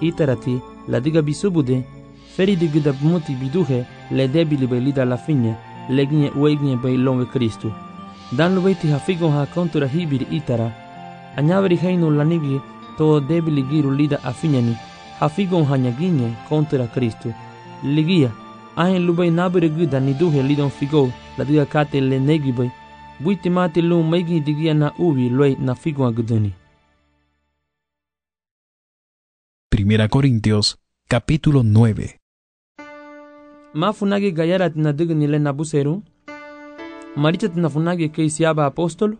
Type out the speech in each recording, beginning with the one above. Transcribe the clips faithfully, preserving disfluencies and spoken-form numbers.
itarati la diga bisubude feri de gida muti biduhe le debili be lida la figne legne wegne be longe Kristo dan lubeti hafigo ha kontura hibir itara anyaveri heino lanigi to debili giru lida afinyani hafigo hanyaginye kontura Kristo ligia ahen lubei nabere gida niduhe lidon figo la diga kate le negibe buiti mate lu maigi digia na ubi loi na figo aguduni. Primera Corintios, capítulo nueve. Mafunagi gayara tina digni le nabuseru, maricha tina funagi ke siaba apostolo,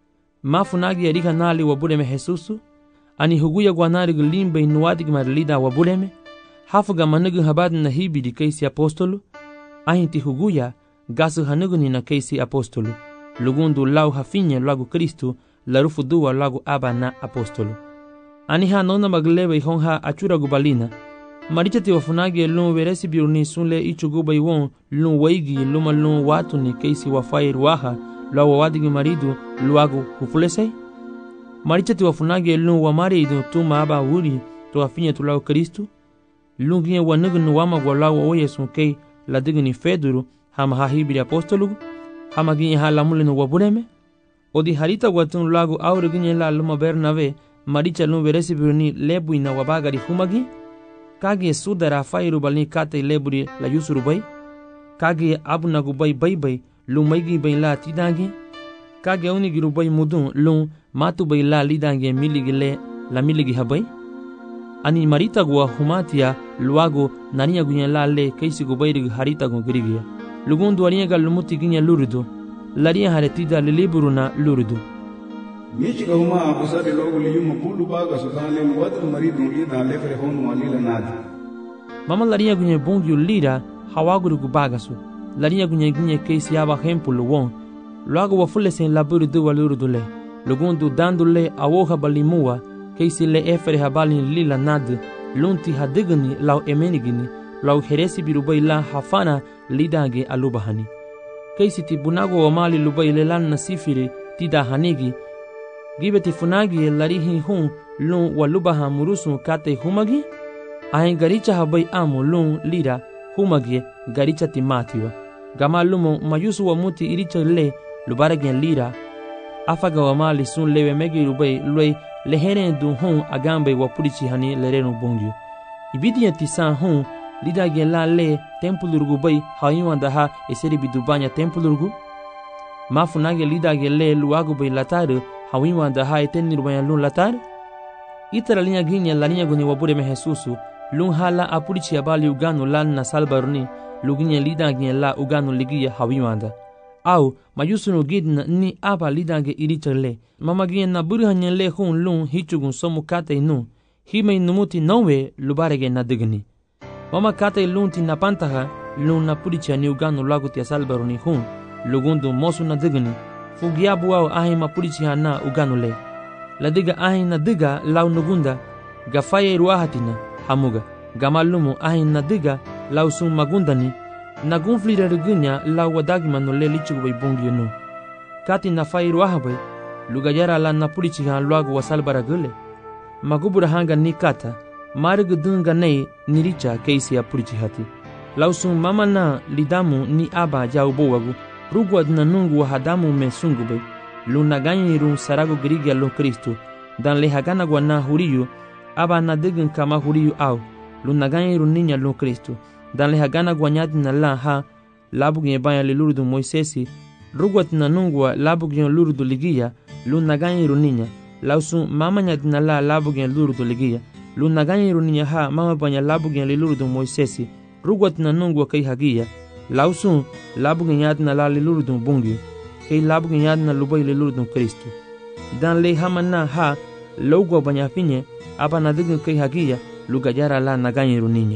mafunagi erika nali wabuleme Jesusu, ani huguya guanari glimbe inuadi gmarlida wabuleme, hafuga manugu habad na hibidi ke si apostolo, ahinti huguya gasu hanuguni na ke si apostolo, lugundu lau hafinye lagu Kristu, larufu dua lagu aba na apostolo. Ani ha nona maglebe ihon ha achura gubalina. Maricha ti wafunagi lun veresi biurni sunle ichuguba iwon lun waigi luma lun watu ni keisi wafai ruaha lua wawadigi maridu luagu hufulesei. Maricha ti wafunagi lun wamari idu tuma aba wuri tu afinye tu lau Kristu. Lun ginye wanugunu wama walau oye sunkei la digini feduru hama ha hibiri apostolugu. Hama ginye ha lamulinu wabuleme. Odi harita watun lagu aure ginye la luma Bernave maricha lun veresi biurni lebu ina wabagari humagi. Kage sudara fairu balni kate leburi la yusuru bay. Kage abunagu bay bay bay lu maigi bay la tidangi. Kage unigiru bay mudun lu matu bay la lidangi miligi le la miligi habay. Ani marita gua humatia luago nania gunya la le keisi gu bay harita gu girigia. Lugundu aniga lumuti ginya lurudu. Laria haretida liliburu na lurudu. Michiga huma abusari logo liyuma pulu baga sudale muwadr maridu lida lefre honu walila nadi. Mama laria gunye bongi lira hawaguru gubagasu. Laria gunye gunye keisi aba hempulu won. Luago wafule sen laburu du waluru dule. Lugundu dandule awoha balimua keisi le efere habali lila nad. Lunti hadigani lau emenigini lau heresi birubai la hafana lidange alubahani. Keisi tibunago wamali lubai lelan nasifiri tida hanigi. Gibeti funagi larihi hun lun walubaha murusu kate humagi. Ahen garicha habai amu lun lira humagi garicha timatiwa. Gama lumo mayusu wa muti iricha le lubaragen lira. Afaga wa mali sun lewe megi rubai luei lehere du hun agambe wa purichi hani lerenu bongyu. Ibidi ya tisan hun lida gen la le tempulurgu bai hayuan daha eseri bidubanya tempulurgu. Mafunagi lida gen le luagu bai lataru hawiwa da ha eteni rubaya lun latar. Itara linya ginya la linya guni wabure me Jesusu lun hala apurichi abali uganu lan na salbarni luginya lida ginya la uganu ligia hawiwa da. Au mayusunu gidna ni aba lida ge irichale. Mama ginya na buri hanya le hun lun hichugun somu kate inu. Hime inumuti nowe lubarege na digni. Mama kate lun ti na pantaha lun na purichi ani uganu lagu tia salbarni hun lugundu mosu na digni. Fugiabu au ahi mapurichi hana uganule. Ladiga ahi na diga lau nugunda. Gafaye ruahatina hamuga. Gamalumu ahi na diga lau sun magundani. Nagunflira rigunya lau wadagima no le lichugubay bungi nu. Kati na faye ruahabay. Lugayara la napurichi han luagu wasalbara gule. Magubura hanga ni kata. Marigu dunga nei niricha keisi ya purichi hati. Lau sun mama na lidamu ni aba jaubo wagu. Rugwa na nungu wa hadamu me sungube. Luna ganyi run sarago grigia lo Kristu. Dan le hagana gwa na huriyu. Aba na digin kama huriyu au. Luna ganyi run ninya lo Kristu. Dan le hagana gwa nyadi na la ha. Labu gnye banya le lurudu Moisesi. Rugwa na nungu wa labu gnye lurudu ligia. Luna ganyi run ninya. Lausu mama nyadi na la labu gnye lurudu ligia. Luna ganyi run ninya ha mama banya labu gnye le lurudu Moisesi. Rugwa na nungu wa kai hagia. Lausun labu gnyad na la lelurdun bungi kay labu gnyad na lubay lelurdun Kristu dan le hamana ha logo banya finye aba na digun kay hagia lugajara la naganyiru ninya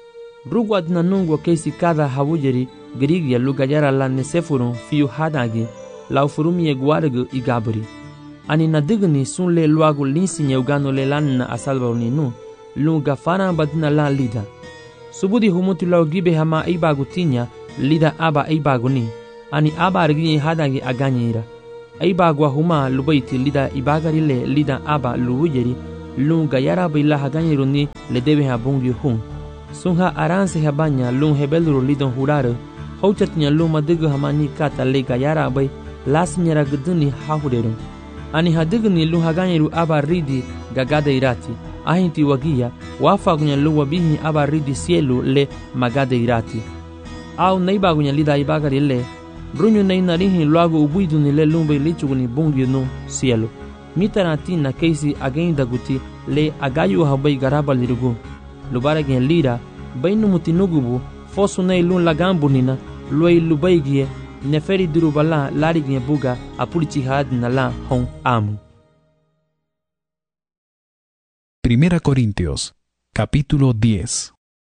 rugwad na nungo kaysi kada hawujeri grigia lugajara la nesefurun fiu hadagi lau furumi egwargu igabri ani na digni sun le luagu linsinya ugano le lan na asalbaruni nu lunga fana badna la lida subudi humutu lau gibe hama ibagu tinya lida aba ibaguni ani aba argi hadangi aganyira ibagu huma lubaiti lida ibagarile lida aba luwujeri lun gayara baila haganye ni le debe ha bongyu hun sunha aranse habanya lun hebeluru lidon hurare hauchatnya lun madigu hamani kata le gayara bay lasnyara guduni hahuderum ani hadigni lun haganye ru aba ridi gagada irati ahinti wagia wafagunya lu wabihi aba ridi cielo le magada irati au neibagunya lida ibagari le brunyu nei narihi luago ubuidu ni le lumbe lichuguni bongyu no cielo mitarati na keisi again daguti le agayu habai garaba lirugu lubara gen lira bainu mutinugubu fosu nei lun lagambu nina loi lubaigie neferi durubala lari gen buga apurichi had na la hon amu. Primera Corintios, capítulo diez.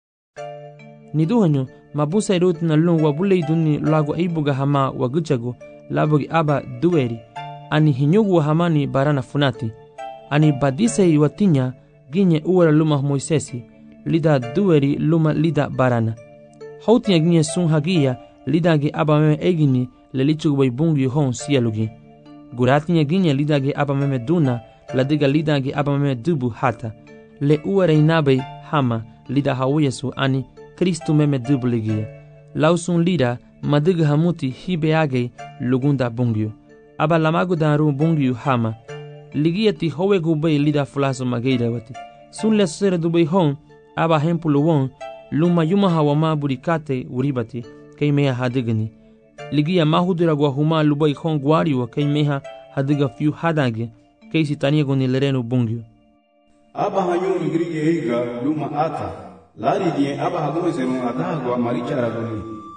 Niduhanyo mabusa irut na lun wabule iduni lago aibuga hama waguchago labogi aba dueri ani hinyugu hamani barana funati ani badise iwatinya ginye uwara luma Moisesi lida dueri luma lida barana hautinya ginye sun hagia lida ge aba meme egini lelichugu bai bungi hon sialugi guratinya ginye lida ge aba meme duna ladiga lida ge aba meme dubu hata le uwara inabai hama lida hawiyesu ani Kristu meme dubu ligia lausun lida madiga hamuti hibeage lugunda bungyo aba lamagu daru bungyu hama ligiati howe gubay lida fulaso mageida wati sun le sere dubay hon aba hempulu won luma yuma hawama burikate uribati kay meha hadigani ligia mahudura gwa huma lubay hon gwari wa kay meha hadiga fiu hadage kay sitania goni lereno bungyu aba hanyu grige heiga luma ata lari die aba hagume serun ata gwa marichara goni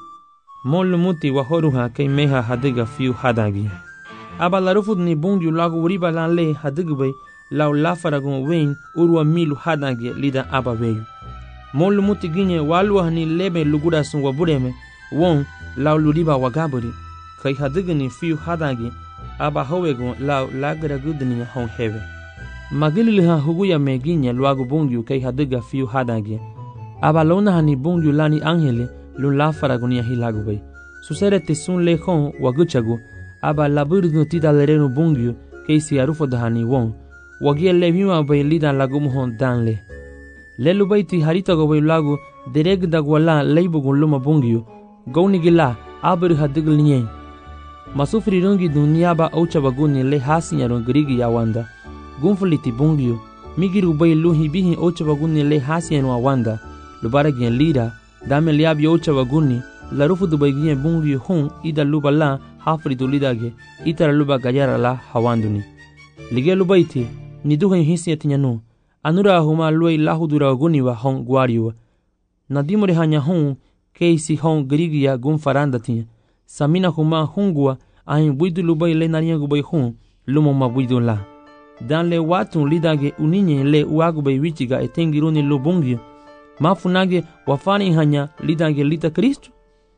mol muti wa horuha kay meha hadiga fiu hadage aba larufud ni bungyu lagu uriba lan le hadigbe law lafaragun wen urwa milu hadange lida aba weyu molu muti ginye walu hani lebe lugura sun wabureme won law luriba wagaburi kai hadigni fiu hadange aba howegun law lagra gudni hon heve magilil ha huguya me ginye lagu bungyu kai hadiga fiu hadange aba lona hani bungyu lani angele lu lafaragun ya hilagube susere tisun le khon waguchagu aba laburu tida lereno bungyu keisi arufo dahani won wagia leviwa bay lida lagum hon danle lelu bayti harita go bay lagu dereg dagwala leibugun luma bungyu gowni gila abur hadigl nyen masufri rungi dunia ba aucha baguni le hasinya ron grigi yawanda gunfuliti bungyu migiru bay luhi bihi aucha baguni le hasinya no awanda lubara gen lida dame liabi aucha baguni la rufu du baygien bungyu hon ida lubala hafri dulidage itara luba gayara la hawanduni lige lubaiti niduhen hisiyatinyanu anura huma loi lahudura guniwa hon gwariwa nadimore hanya hon keisi hon grigia gun faranda tinya samina huma hungwa ahin buidu lubai le nariya gubai hon lumo mabuidu la dan le watun lidage uninye le uagubai wichiga etengiruni lubungyu mafunage wafani hanya lidage lita Kristu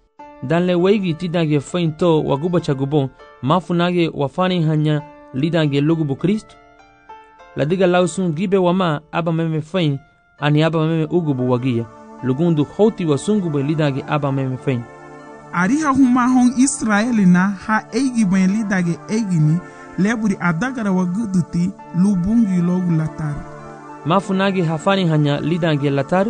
dan le wegi tidage fainto waguba chagubon mafunage wafani hanya lidange lugubu Kristu ladiga lausun gibe wama aba meme fain ani aba meme ugubu wagia lugundu hoti wasungu lidange aba meme fain ari ha huma hon Israeli na ha eigi ben lidage eigini leburi adagara waguduti lubungi logu latar mafunage hafani hanya lidange latar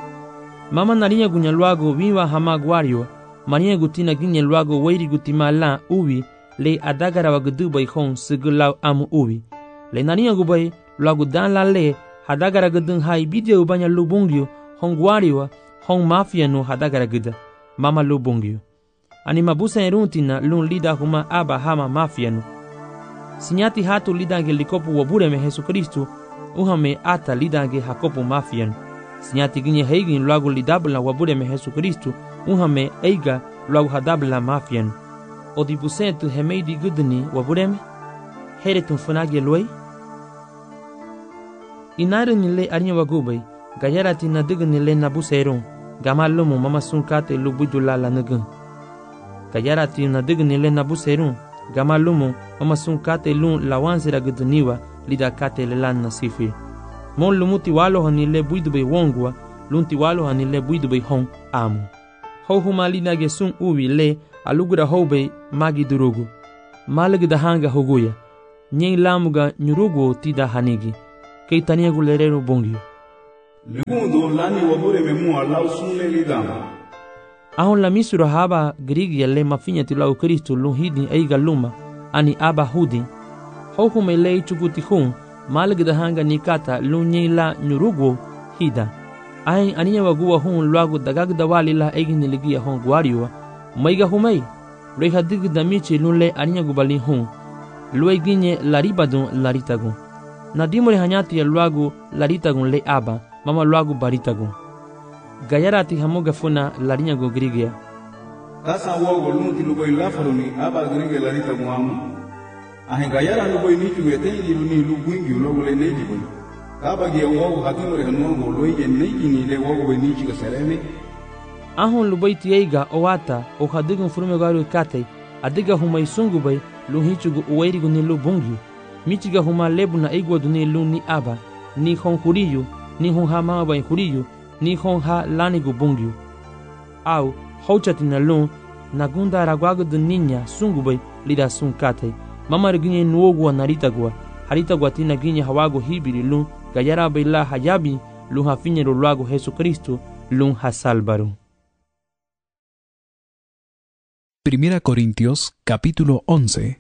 mama narinya gunya luago wiwa hama gwario mania gutina ginye luago wairi gutima la uwi le adagara wagudu bay hon sigulaw amu uwi le nania gubay luago dan la le hadagara gudun hai bidio banya lubungyo hon gwariwa hon mafia no hadagara guda mama lubungyo ani mabusa eruntina lun lida huma aba hama mafia no sinyati hatu lidange likopu wabure me Jesu Kristu uhame ata lidange hakopu mafia no sinyati ginye heigin luago lidabla wabure me Jesu Kristu uhame eiga luago hadabla mafian odibusentu hemeidi gudni wabureme heretun funage luai inarin le arnya wagubay gayarati na digni le nabuseron gamallumu mama sunkate lubujula la nugun gayarati na digni le nabuseron gamallumu mama sunkate lun lawansira gudniwa lidakate le lan nasifi mon lumuti walo hani le buidube wongwa lunti walo hani le buidube hon amu ho huma linage sun uwi le alugura hobe magi durugu malagi da hanga hoguya nyen lamuga nyurugu tida hanigi kei tania gulerero bongio. Legundo lani wabure memua lau sunle lidama. Ahon la misura haba grigia le mafinya tilau Kristo lun hidin eiga luma ani aba hudin. Hohu me lei chukutihun malgda hanga nikata lun nyila nyurugo hida. Ahin aniya wagua hun luagu dagagda wali la egin niligia hon guariwa. Maiga humei. Reha dig damichi lun le aniya gubalin hun. Lue ginye laribadun laritagun. Nadimore hanyati ya luagu laritagun le aba. Mama luagu baritagun. Gayarati hamoga funa larinya go grigia. Tasa wogo lunti lugoi lafaroni aba grigia laritagun amu. Ahin gayara lugoi nichu getengi luni luguingi ulogu le neji boy. Kaba gie wogo hatimore hanuango loige neji ni le wogo we nichi gasereme. Ahon luboi tieiga oata o hadigun furume garu katei. Adiga humai sungu bay luhichugu uwairigu ni lu bungyu. Michiga huma lebu na igwa duni lu ni aba. Ni hon huriyu, ni hon ha mama bay huriyu. Ni hon ha lanigu bungyu. Au, hauchati na lun, nagunda ragwagu du ninya sungubay lida sun katei. Mama riginye nuogwa naritagwa. Haritagwa tina ginye hawago hibiri lun, gayara bay la hayabi, lun hafinye roluago Jesu Cristo, lun hasalbaru. Primera Corintios, capítulo once.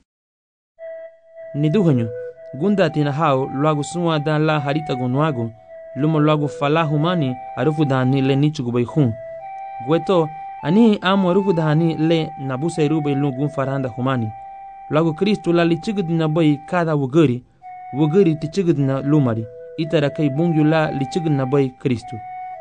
Niduhanyo, gunda tina hao, luago suma dan la haritago nuago, luma luago fala humani arufu dani le nichugu bay hun. Gweto, ani amo arufu dani le nabusa irubay lungun faranda humani. Luago Kristo la lichigudina bay kada wugari, wugari tichigudina lumari, itara kay bungyu la lichigudina bay Kristo.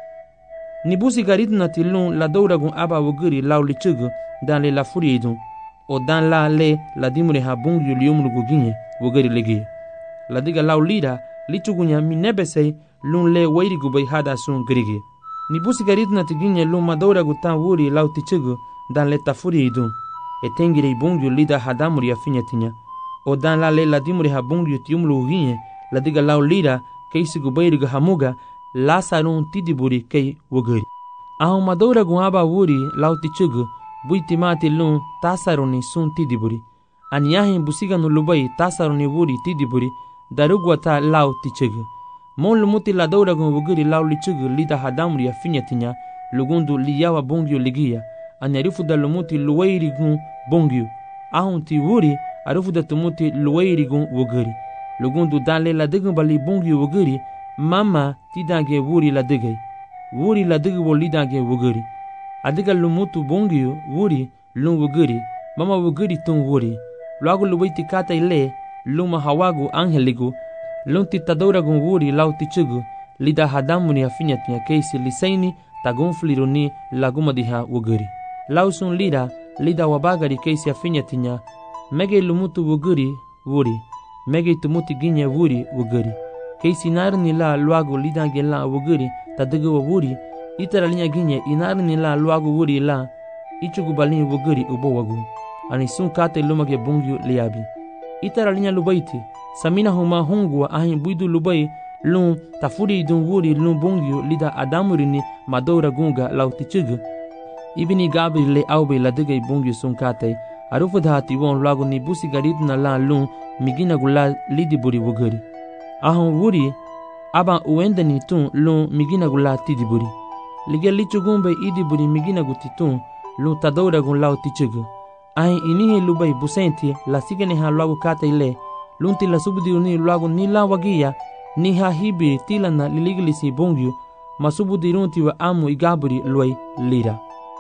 Nibusi garidna tilun la douragun aba wugari lau lichigu dan le la furiidun, o dan la le la dimure ha bungyu liumrugu ginye wugari legi. La diga lau lira lichugunya minebesei lun le wairigu bay hada sun grigi. Nibusi garidna tiginye lun madouragu tan wuri lau tichigu dan le ta furiidun, e tengire bungyu lida hadamuri a finyatinya, o dan la le la dimure ha bungyu tiumrugu ginye, la diga lau lira keisigu bayrigu hamuga lasarun tidiburi kei wugari. Ahon madouragu aba wuri lau tichigu buiti mati lun tasaroni sun tidiburi. Aniyahin busiga no lubai tasaroni wuri tidiburi darugwa ta lau tichigu. Mon lumuti la douragun wugiri lau lichigu lida hadamuri a finyatinya lugundu liyawa bongyu ligia. Anyarifu da lumuti luwairigun bongyu. Ahon ti wuri arufu da tumuti luwairigun wugiri. Lugundu dale la digun bali bongyu wugiri mama tidange wuri la digay. Wuri la digu lidange wugiri. Adiga lumutu bongyu wuri lun wugiri, mama wugiri tun wuri. Luagu luwaiti kata ile, luma hawagu angeligu, lun titadouragun wuri lau tichugu, lida hadamuni afinyatinya keisi lisaini tagun fliruni laguma diha wugiri. Lau sun lida, lida wabagari keisi afinyatinya, mege lumutu wugiri wuri, mege tumuti ginye wuri wugiri. Keisi narni la luagu lidange la wugiri, tadigu wa wuri, itara linya ginye inarni la luagu wuri la ichugu balini wugiri ubo wagu ani sun kate lumage bungyu liabi itara linya lubaiti samina huma hungwa ahin buidu lubai lun tafuri dun wuri lun bungyu lida adamurini madora gunga lautichugu ibini gabri le aube la digay bungyu sun kate arufu dhati won luagu ni busi garidna la lun migina gula lidi buri wugiri ahon wuri aba uendani tun lun migina gula tidiburi Liga lichugumbe idi buri migina gutitun, lu tadoura gun lau tichugu. Ahin inihi lubai busenti, la sigene ha luagu kata ile, lunti la subudi uni luagu ni la wagia, ni ha hibiri tila na liligilisi bongyu, masubudi runti wa amu igaburi luai lira.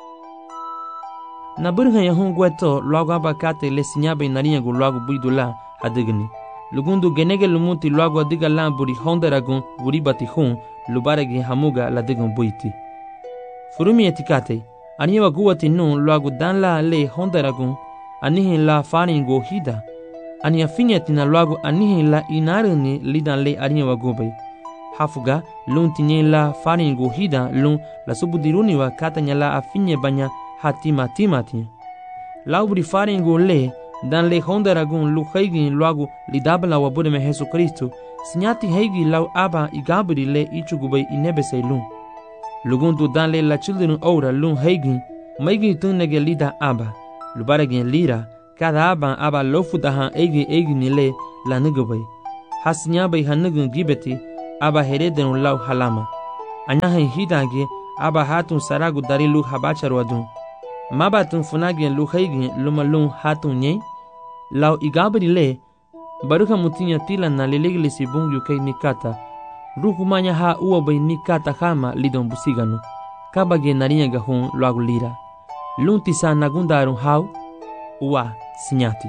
Na burha ya hun gweto luagu aba kata ile sinyabe narinya gu luagu buidu la hadigani. Lugundu genege lumuti luagu adiga la buri hondaragun buribati hun, lubaragi hamuga la digun buiti. Furumi etikate, aniwa guwati nun luagu dan la le hondaragun, anihin la faringo hida. Ania finyatina luagu anihin la inarini lidan le aniwa gubay. Hafuga, lun tinye la faringo hida lun la subudiruni wa katanya la afinye banya hatima timati. Laubri faringo le, dan le hondaragun lu haigin luagu lidabala wa budeme Jesu Kristo, sinyati haigi lau aba igabri le ichugubay inebese lun. Lugundu dan le la children ora lun haigin, maigin tunnege lida aba, lubaragin lira, kada aba aba lofu dahan eigi eigi ni le la nigubay. Hasinyabay hanugun gibeti, aba heredenu lau halama. Anyahen hidange aba hatun saragu dari lu habacharo adun. Mabatun funagen lu haigin lumalun hatun nye. Lau igabri le baruka mutinya tila na leleglesi bungyu kay nikata. Rukumanya ha uwa bay nikata hama lidon busiganu. Kabage narinya gahun luagu lira. Lunti sa nagundarun hau uwa sinyati.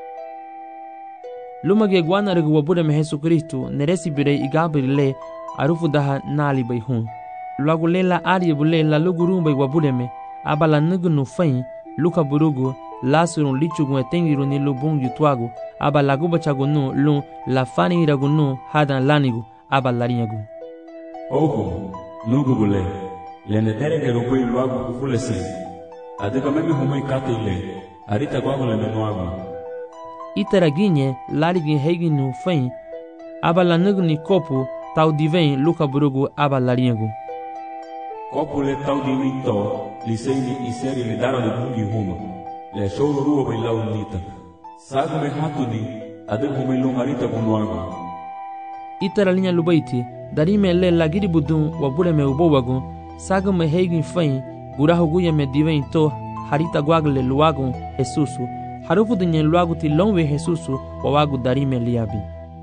Lumage guanaregu wabureme Jesu Kristu neresi bire igabri le arufu daha nali bay hun. Luagu lela ari bule la lugurum bay wabureme abala nugunu fain luka burugu lasurun lichugun etengiru ni lubung yutuagu aba laguba chagunu lun la fani iragunu hadan lanigu aba larinyagu. Ojo, nugu bule, lenetere que rupui luagu kufulese, adeka meme humoi kate ile, arita guagu le menuagu. Itaraginye larigin heiginu fain aba la nuguni kopu tau divein luka burugu aba larinyagu. Kopu le tau divin to, liseini iseri le daro de bungi huma. Le shoro ruwa bai lau nita. Sagu me hatuni, adek humai lung arita gunuagu. Itara linya lubaiti, darime le lagiri budun wabure me ubowagu, sagu me heigin fain, gurahu guya me divein to, harita guagle luagu Jesusu, harufu dinye luagu ti longwe Jesusu, wawagu darime liabi.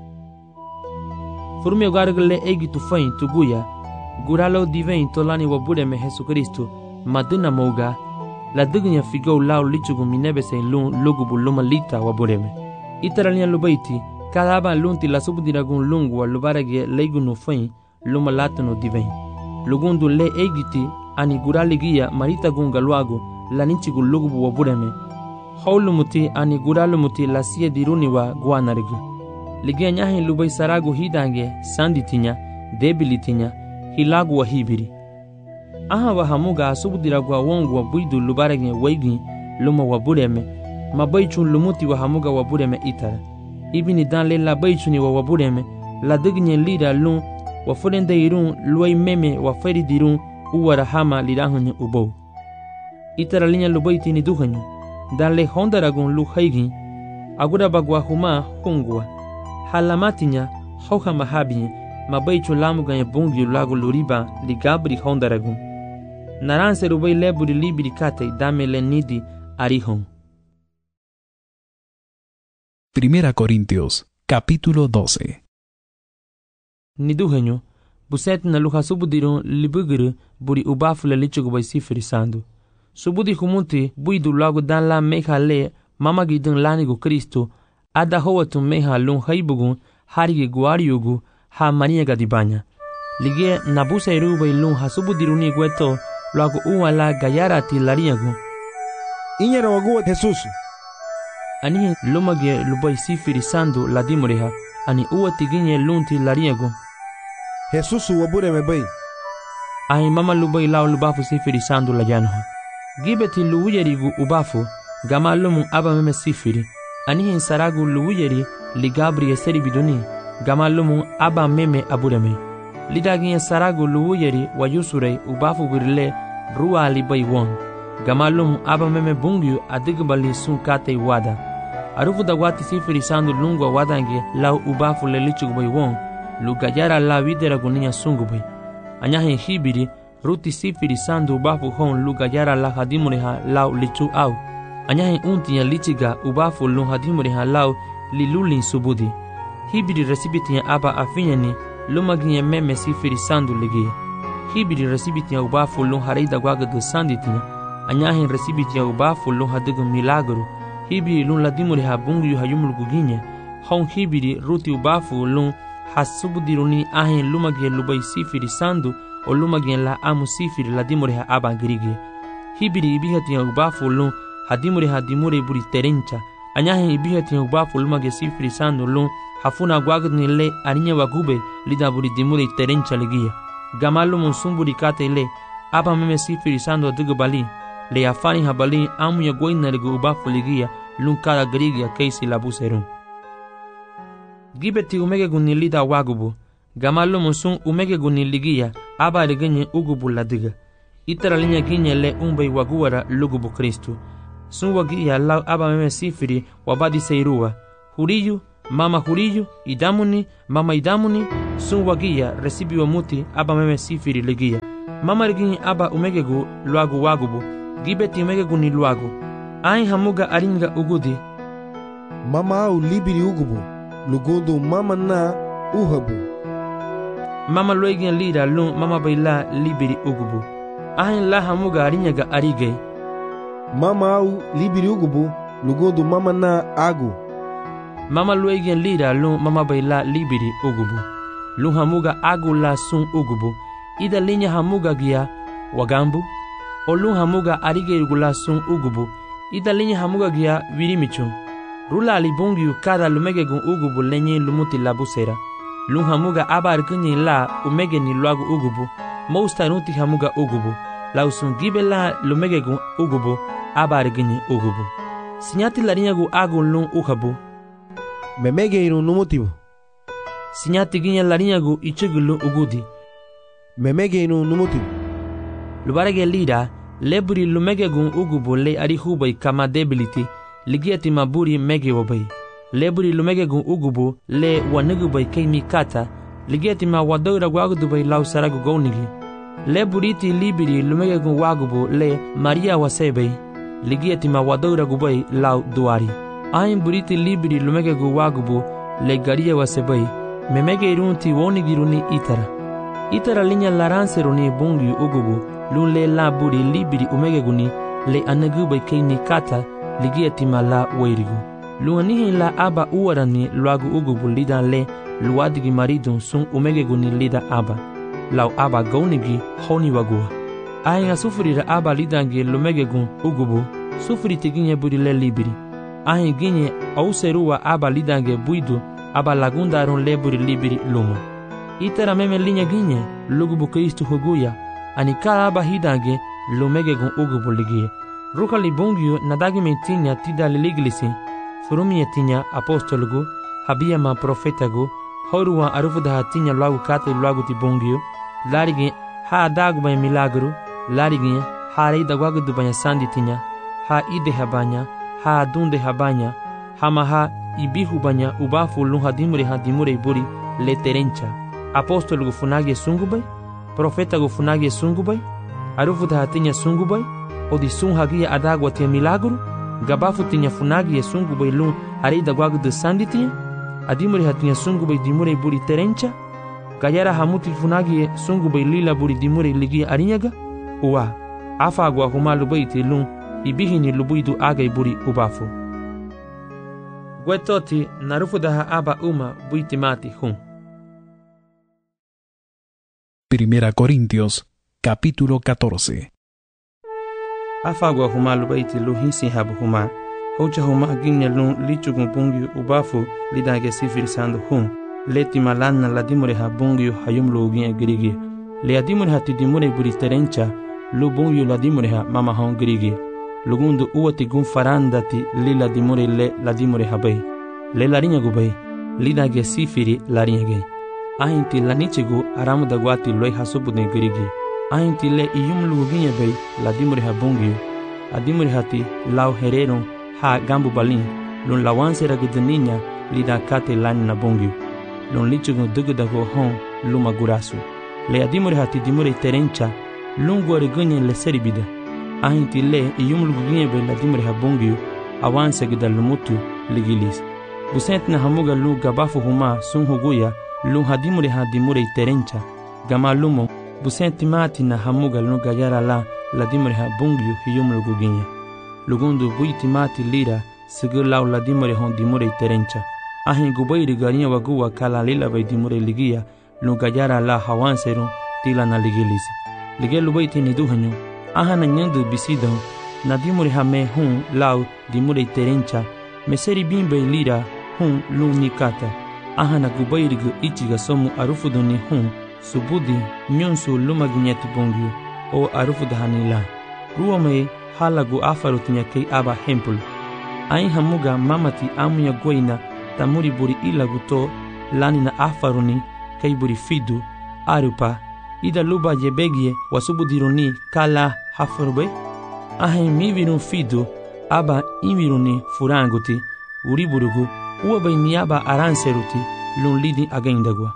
Furme ugargle egi tu fain tu guya, guralo divein to lani wabure me Jesu Kristu, maduna mouga, la dignya figo lau lichugu minebe se lun lugubu luma lita wabureme. Itaralia lubaiti, cada aba lunti la subdiragun lungu wa lubarage leigunu fain luma latano divein. Lugundu le egiti ani guraligia marita gunga luagu la ninchigu lugubu wabureme. Haulumuti ani guralumuti la siya diruni wa guanarigu. Ligia nyahin lubai saragu hidange sanditinya, debilitinya, hilagu wa hibiri. Aha wa hamuga subdira gwa wongu wa buidu lubarege weigi luma wa bureme mabaichun lumuti wa hamuga wa bureme itara ibini dan le la baichuni wa wabureme la digne lira lun wa furende irun luai meme wa feri dirun uwara hama lirahunye ubo itara linya lubaiti ni duhanyu dan le hondaragun lu haigi agura bagwa huma hungwa halamatinya hauha mahabi mabaichun lamuga bungi lagu luriba ligabri hondaragun Naranse rubai leburi libiri kate dame le nidi arihon. Primera Corintios, capítulo doce. Niduhenyo, buset na luha subudirun libuguru buri ubafu le lichugu bai sifiri sandu. Subudi humunti buidu lagu dan la meha le mamagidun lanigu Kristu ada howatu meha lun haibugun harigi guariyugu ha maniega dibanya. Lige nabusa irubai lun hasubudiruni gueto luagu uwa la gayarati lariagu. Inyera wagu Jesusu. Ani lumage lubai sifiri sandu la dimureha. Ani uwa tiginye lunti lariagu. Jesusu wabure mebai. Ahi mama lubai lau lubafu sifiri sandu la janho. Gibeti luwuyerigu ubafu gama lumu aba meme sifiri. Ani saragu luwuyeri ligabri eseri biduni gama lumu aba meme abureme. Lidaginya saragu luwuyeri wa yusurei ubafu birle ruwa libai won. Gamalum aba meme bungyu adigbali sun kate wada. Arufu da wati sifiri sandu lungwa wadange lau ubafu le lichugbai won. Lugayara la videra gunia sungubai. Anyahe hibiri ruti sifiri sandu ubafu hon lugayara la hadimureha lau lichu au. Anyahe untinya lichiga ubafu lun hadimureha lau lilulin subudi. Hibiri resibitinya aba afinyani lumaginya meme sifiri sandu ligia. Hibiri resibitinya ubafu lun hareida gwagadu sanditinya. Anyahin resibitinya ubafu lun hadigu milagru. Hibiri lun ladimuri habungu hayumulugu ginye. Hon hibiri ruti ubafu lun hasubudiruni ahin lumagia lubai sifiri sandu o lumagia la amu sifiri ladimuri ha abangirigi. Hibiri ibihatinya ubafu lun hadimuri hadimuri buri terencha. Anyahin ibihatinya ubafu lumagia sifiri sandu lun hafuna gwagni le aninya wagube lida buri dimuri terencha ligia. Gamalu monsumburi kate le aba meme sifiri sandu adigu bali. Le afani habali amu ya goina ligu ubafu ligia lun kada grigia keisi labuserun. Gibeti umege guni lida wagubu. Gamalu monsun umege guni ligia aba ligenye ugubu ladiga. Itara linya ginye le umbe waguara lugubu Kristu. Sun wagia lau aba meme sifiri wabadi seirua. Huriyu, mama huriyu, idamuni, mama idamuni, sun wagia recibiu muti aba meme sifiri legia. Mama rigin aba umegegu luagu wagubu, gibeti umegegu ni luagu. Ain hamuga aringa ugudi. Mama au libiri ugubu, lugundu mama na uhabu. Mama loigin lira lun mama baila libiri ugubu. Ain la hamuga aringa arige. Mama au libiri ugubu, lugundu mama na agu. Mama loigin lira lun mama baila libiri ugubu. Lun hamuga agu la sun ugubu. Ida linya hamuga gia wagambu. O lun hamuga arige gula sun ugubu. Ida linya hamuga gia virimichu. Rula alibungiu kada lumegegun ugubu lenye lumuti labusera. Lun hamuga aba argunyi la umege ni luagu ugubu. Mousta nuti hamuga ugubu. Lausun gibe la lumegegun ugubu aba argunyi ugubu. Sinyati larinyagu agu lun uhabu. Memege irun numutibu. Sinyati ginya larinyagu ichugu lun ugudi. Memege irun numutibu. Lubarege lida leburi lumegegun ugubu le arihubai kama debility. Ligiati maburi mege wabai. Leburi lumegegun ugubu le wanugubai keimi kata. Ligiati ma wadogra wagudubai lau saragu gounigi. Leburiti libiri lumegegun wagubu le Maria wasebei. Ligiati ma wadogra gubai lau duari. Ain buriti libiri lumegegun wagubu le garia wasebei. Memege irunti wonigiruni itara. Itara linya laranseruni bungi ugubu. Lun le laburi libiri umegeguni le anagubai keimi kata. Ligiati mala weirigu. Luanihi la aba uarani luagu ugubu lida le luadigi maridun sun umegeguni lida aba. Lau aba gaunigi honi wagua. Ahinga sufurira aba lidangi lumegegun ugubu. Sufuri tiginye buri le libiri. Ahin ginye auserua aba lidangi buidu aba lagundarun le buri libiri luma. Itera meme linye ginye lugubu Kristu huguya. Anikala aba hidangi lumegegun ugubu ligie. Ruka libungiu nadagi metinya tida liliglisi. Furumi etinya apostolugu, habia ma profetagu, horuwa arufuda hatinya luagu kate luagu tibungiu, larigi ha adagu banya milagru, larigi ha reida wagudu banya sandi tinya, ha ide habanya, ha adunde habanya, hama ha ibihu banya ubafu lunha dimure ha dimure buri leterencha. Apostolugu funagi sungubai, profetagu funagi sungubai, arufuda hatinya sungubai, odi sun hagia adagwa tia milagru, gabafu tinya funagi sungu bai lun harida gwagu de sandi tinya, adimuri hatinya sungu bai dimure buri terencha, gayara hamuti funagi sungu bai lila buri dimure ligi arinyaga, uwa, afa agwa humalu bai ti lun, ibihini lubuidu agai buri ubafu. Gwetoti narufu daha aba uma buiti mati hun. Primera Corintios, capítulo catorce. Afagwa huma lubaiti luhisi habu huma. Hocha huma ginya lun lichugun bungi ubafu lidage sifiri sandu hun. Leti malana la dimure ha bungi hayum lu ginya girigi. Le adimure ha tidimure buri terencha lu bungi la dimure ha mama hon girigi. Lugundu uwati gun farandati li la dimure le la dimure ha bay. Le la rinya gu bay. Lidage sifiri la rinya gay. Ahinti la nichigu aramu dagwati loy hasubune girigi. Ahinti le iyum luginya bay la dimure ha bungiu. Adimure hati lau herero ha gambu balin. Lun lawanse ragudaninya lida kate lani na bungiu. Lun lichugu dugudago hon luma gurasu. Le adimure hati dimure terencha lun guarigunya le seribida. Ahinti le iyum luginya bay la dimure ha bungiu. Awanse gida lumutu ligilis. Busent na hamuga lu gabafu huma sun huguya lun hadimure ha dimure terencha. Gama lumo busenti mati na hamuga luga yara la la dimure ha bungiu hiyum luguginya. Lugundu buiti mati lira sigur lau la dimure hon dimure terencha. Ahin gubairi garinya waguwa kala lila bay dimure ligia luga yara la hawanserun tila na ligilisi. Ligelu baiti ni duhanyu. Ahana nyandu bisidahu na dimure ha me hun lau dimure terencha. Meseri bimbe lira hun lu nikata. Ahana gubairi gu ichiga somu arufuduni hun subudi nyonsu luma ginyati bungiu o arufu dahanila. Ruwame halagu afarutinya kei aba hempul. Ain hamuga mamati amunya goina tamuri buri ilagu to lani na afaruni kei buri fidu arupa ida luba yebegie wasubudiruni kala hafarube. Ahin mivirun fidu aba inviruni furanguti uriburugu uwabai niaba aranseruti lun lidi agendagwa.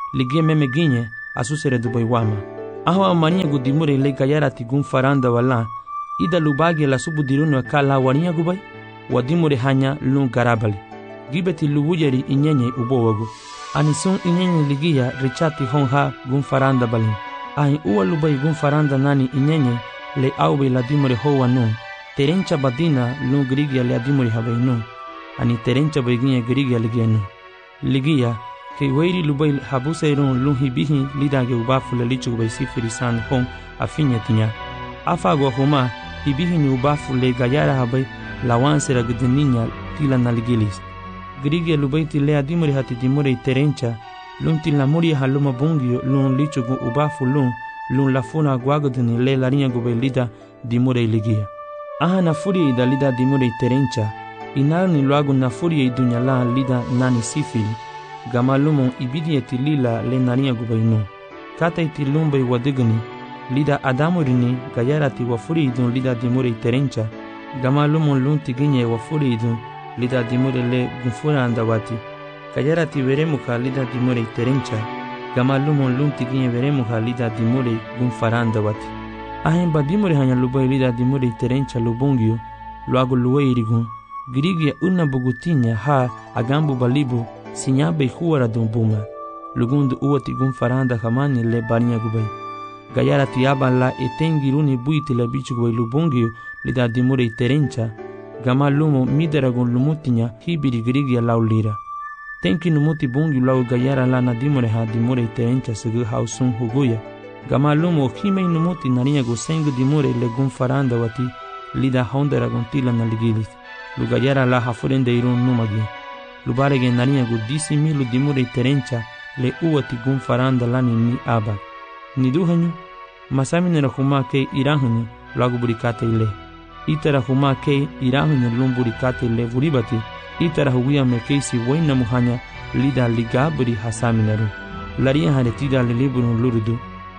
ligie meme ginye asusere dubai wama. Ahwa mania gudimure le gayara tigun faranda wala ida lubagi la subu dirunu kala wania gubai wadimure hanya lun garabali gibeti lubujeri inyenye ubowagu anisun inyenye ligia richati honha gun faranda balin ai uwa lubai gun faranda nani inyenye le aubi la dimure hoa nun terencha badina lun grigia le adimure habai nun ani terencha baiginya grigia ligia nun ligia ke wairi lubai habuseirun lun hibihi lidage ubafu le lichu bai sifiri san hon afinya tinya afagwa homa hibihi ni ubafu le gayara habai lawansera gudeninya tila naligilis grigia lubai tile adimure hati dimure terencha lun tila muri haluma bungio lun lichu ubafu lun lun lafuna guagodeni le larinha gubai lida dimure ligia aha na furia ida lida dimure terencha inarni luagu na furia idunyala lida nani sifili gamalumo ibidi etilila le narinha gubai nu kata itilumbai wadigani lida adamurini gayarati wafuri idun lida dimure terencha gamalumo lun tiginye wafuri idun lida dimure le gunfura andawati gayarati veremuka lida dimure terencha gamalumo lun tiginye veremuka lida dimure gunfaranda wati ahemba dimure hanya lubai lida dimure terencha lubungio luago luweirigun girigia una bugutinya ha agambu balibu sinyabe huara dumbuma lugundu uwati gunfaranda kamani le barinha gubai gayara tiaba la etengiruni buiti la bichu gubai lubungio lida dimure terencha gamalumo midaragun lumutinya hibiri girigia laulira tenki numuti bungi lau gayara la na dimure ha dimure terencha segu hausun huguya gamalumo himei numuti narinha gu sengu dimure le gunfaranda wati lida hondera guntila na ligilis lugayara la hafurende irun numagi lubarege narinha gu disi milu dimure terencha le uwati gunfaranda lani ni aba niduhanyu masamine rahuma ke irahanyu lagu burikate ile itara huma ke irahanyu lumburikate ile vuribati itara huguya mekeisi waina muhanya lida ligabri hasaminaru laria haretida liliburu lurudu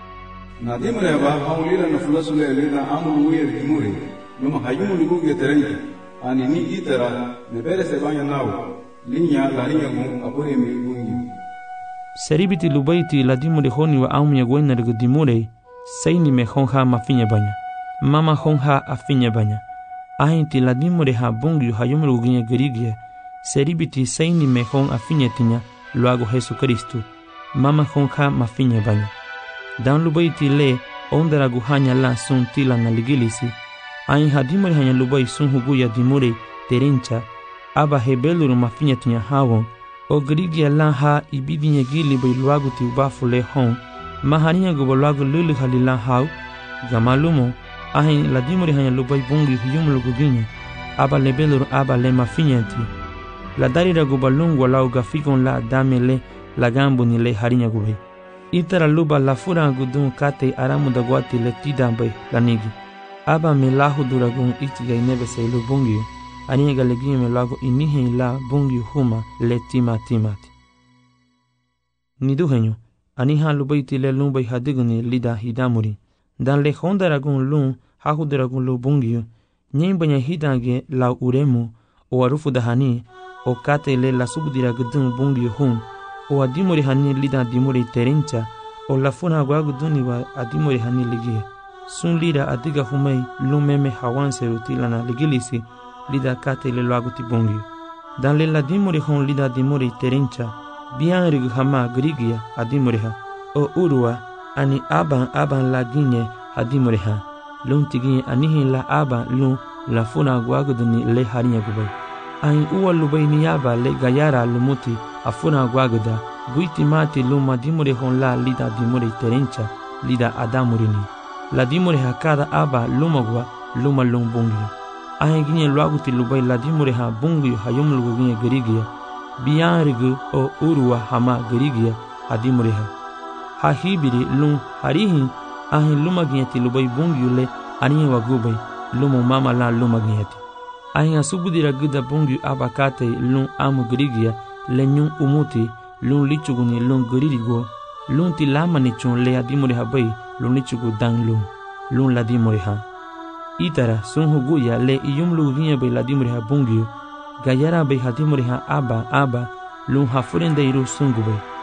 na dimure ba haulila na fulasule lida amulu uyer dimure numa hayumu liguge terencha ani ni itara ne bere se banya nawo linya laria gun apure mi gungi seribiti lubaiti la dimure honi wa aumya gwena regu dimure seini me honha mafinya banya mama honha afinya banya ahinti la dimure ha bungi hayumu lugunya gerigia seribiti seini me hon afinya tinya luago Jesu Kristu mama honha mafinya banya dan lubaiti le ondera guhanya la sun tila na ligilisi ain hadimure hanya lubai sun huguya dimure terencha aba hebeluru mafinya tinya hawon o grigia la ha ibidinya gili bai luagu ti ubafu le hon maharinya go luagu lulu halila haw gamalumo ahin la dimure hanya lubai bungi huyum luguginya aba lebeluru aba le mafinya ti la darira go balungu la ugafikon la damele la gambu ni le harinya gubai itara luba la fura gudun kate aramu da guati le tidambai lanigi aba melahu duragun itiga inebe se lubungi ani galegi me lago inihe la bungi huma le tima timati niduhenyo ani ha lubaiti le lumbai hadigni lida hidamuri dan le hondaragun lun hahudaragun lubungi nyembanya hidange la uremu o arufu dahani o kate le la subdira gudun bungi hum o adimuri hani lida dimuri terencha o la funa gwaguduni wa adimuri hani ligie sun lida adiga humei lumeme hawanse rutilana ligilisi lida kate le laguti bungi dan le la dimuri hon lida dimuri terencha bian rig hama grigia adimuri ha o urua ani aban aban la ginye adimuri ha lun tigi anihi la aban lun la funa gwaguduni le harinya gubai ai uwa lubai niyaba le gayara lumuti afuna gwaguda guiti mati luma dimure hon la lida dimure terencha lida adamurini la dimure hakada aba lumagwa luma lumbungi ai ginye luaguti lubai la dimure ha bungi hayum luguginye gerigia bianrigu o urua hama gerigia adimure ha ha hibiri lum harihi ai luma ginyati lubai bungi le aniye wagubai lumu mama la luma ginyati ai asubudira gida bungi abakate lum amu gerigia lenyun umuti lun lichuguni lun geririgo lun tilama ni chun le adimure ha bai lun lichugu dan lun lun la dimure ha itara sun huguya le iyum luguginya bai la dimure ha bungio gayara bai hadimure ha aba aba lun hafurende iru sungu bai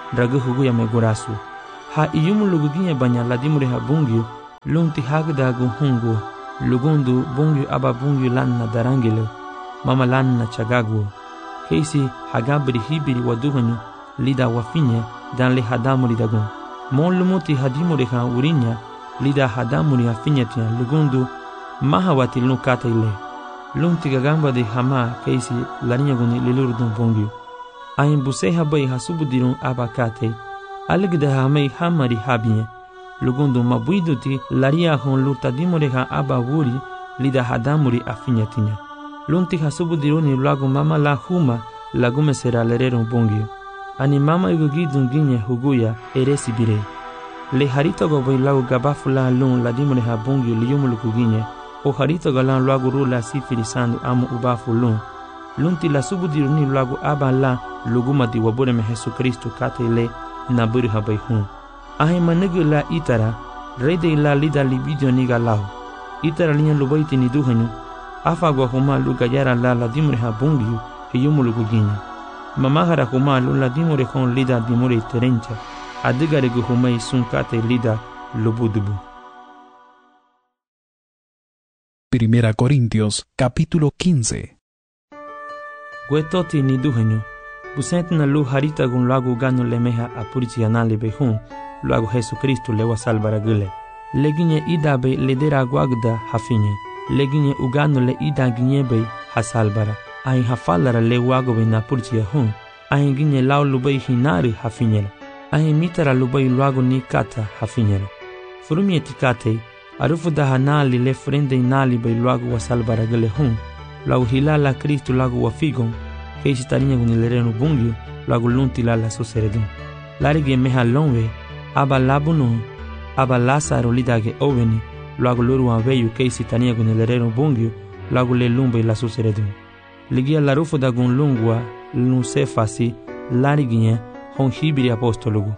draga huguya me gorasu. Ha iyumu lugu ginye banya ladimure ha bungyu, lunti hagda gu hungu, lugundu bungyu aba bungyu lanna darangile, mama lanna chagagu. Keisi hagabri hibiri waduhanyu, lida wafinye, dan le hadamuri dagun. Mon lumuti hadimure ha urinya, lida hadamuri ha finyetia, lugundu mahawati lukata ile. Lunti gagamba de hama keisi larinya guni lilurdun bungyu. Ayin buse habai hasubudirun abakate, aligda hamei hamari habinye. Lugundu mabuiduti laria hon lurtadimure ha aba wuri, lida hadamuri afinyetinya. Lunti hasubudiruni lagu mama la huma, lagume sera lererun bungyu. Ani mama igugidun ginye huguya eresi bire. Le harito gobai lagu gabafula lun ladimure ha bungyu liyumuluku ginye, o harito galan lagu rula sifirisandu amu ubafu lun. Lunti la subudiruni lagu aba la luguma di wabure me Jesu Kristo kate le naburi habai hun. Ahe manegu la itara, rede la lida libidio niga lau. Itara linya lubaiti ni duhanyu, afa gwa huma luga yara la ladimure ha bungyu hiyumuluku ginye. Mamahara huma lu ladimure hon lida dimure terencha, adigare gu humai sun kate lida lubudubu. Primera Corintios, capítulo quince. Guetoti ni duhanyu, busent na lu harita gun lagu ganu lemeha apurici anale behun, lagu Jesucristo lewa salvara gule. Leginye idabe ledera guagda hafinye, leginye uganu le ida ginyebe hasalbara, ahin hafalara le wagobe na purici ahun, ahin ginye lau lubei hinari hafinyela, ahin mitara lubei lagu ni kata hafinyela. Furumi etikate, arufu da hanali le frende inali bei lagu wasalbara gule hun, lagu hilala Kristo lagu wafigon, keisi tarinya gunilerenu bungyu, lagu lunti lala suseredun. Larige meha lonwe, aba labunu, aba Lazaro lidage oveni, lagu luru waveyu keisi tarinya gunilerenu bungyu, lagu le lumbe la suseredun. Ligia larufu da gun lungwa, lun sefasi, lariginye, hon hibiri apostolugu.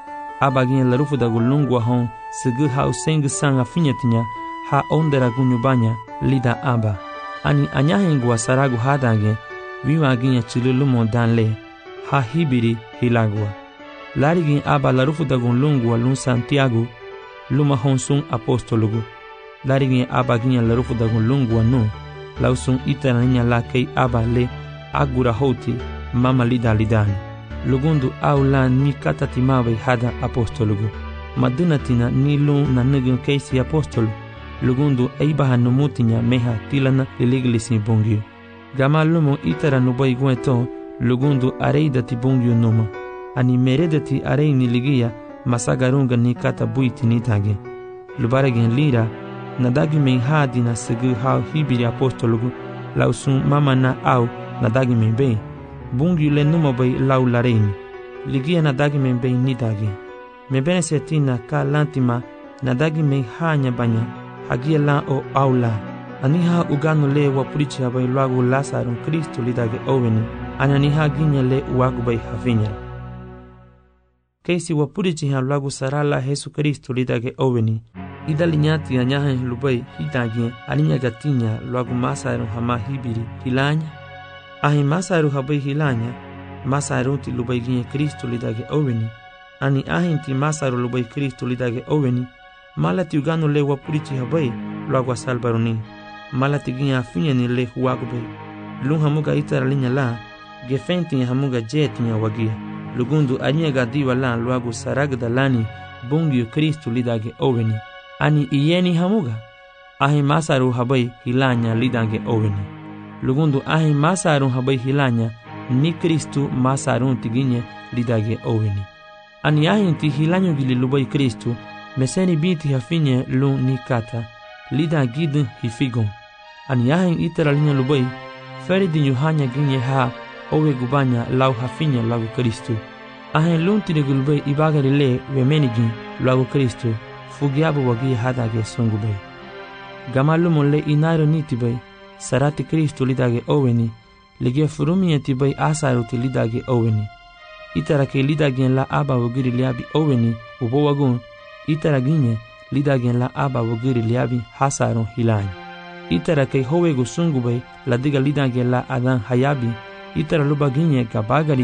Aba ginye larufu da gun lungwa hon, segu hau sengu sanga finyetinya, ha ondera gunyubanya, lida aba. Ani anyahengwa saragu hadange, viwa ginye chilulumo danle, ha hibiri hilagwa. Larigin aba larufu dagun lungwa lun Santiago, luma honsun apostolugu. Larigin aba ginye larufu dagun lungwa nu, lausun itaranya la kei aba le agura hoti mama lida lidani. Lugundu au la ni katatimawe hada apostolugu. Madunatina ni lun na nugun keisi apostolu. Lugundu eibaha numutinya meha tilana liligilisi bungyu. Gama lumo itara nubai gueto, lugundu areidati bungyu numa. Ani meredati areini ligia masagarunga ni kata buiti nitage. Lubaregen lira, nadagi men hadi na segu hau hibiri apostolugu, lausun mama na au nadagi men be. Bungyu le numa bai lau lareini. Ligia nadagi men be nitage. Mebene setina ka lantima nadagi men hanya banya. Hagia la o aula. Aniha uganu le wapurichi habai lagu Lazaro Kristo lidage oveni. Ananiha ginye le uagu bai havinya. Keisi wapurichi ha lagu sarala Jesu Kristo lidage oveni. Ida linyati anyaha lubai hidage aninya gatinya lagu Masaro hama hibiri hilanya. Ahi Masaro habai hilanya. Masaro ti lubai ginye Kristo lidage oveni. Ani ahinti Masaro lubai Kristo lidage oveni. Malati uganu le wapurichi habai lagu salbaroni. Malati ginya afinya ni le huagube. Lung hamuga itara linya la, gefenti hamuga jetinya wagia. Lugundu anya gadiwa la lagu saragda lani bungyu Kristo lidage oveni. Ani iyeni hamuga. Ahi Masaru habai hilanya lidage oveni. Lugundu ahi Masaru habai hilanya ni Kristo Masaru tiginye lidage oveni. Ani ahi ti hilanyo gili lubai Kristo. Meseni binti hafinye lun ni kata, lida gidin hifigon. Ani yahin itara linya lubai, feri din yuhanya ginye ha, owe gubanya lau hafinye lagu Kristo. Ahin lun tine gulbai ibagari le wemenigin lagu Kristo, fugiabu wagi hadage songubai. Gamalumon le inairo nitibai, sarati Kristo lidage oveni, ligia furumie tibai asaruti lidage oveni. Itara ke lidagin la aba wagiri liabi oveni, ubo wagun, itara ginye lidagen la aba wogiri liabi hasaron hilany. Itara kei howego sungubay la diga lidagen la adan hayabi, itara luba ginye gabagariya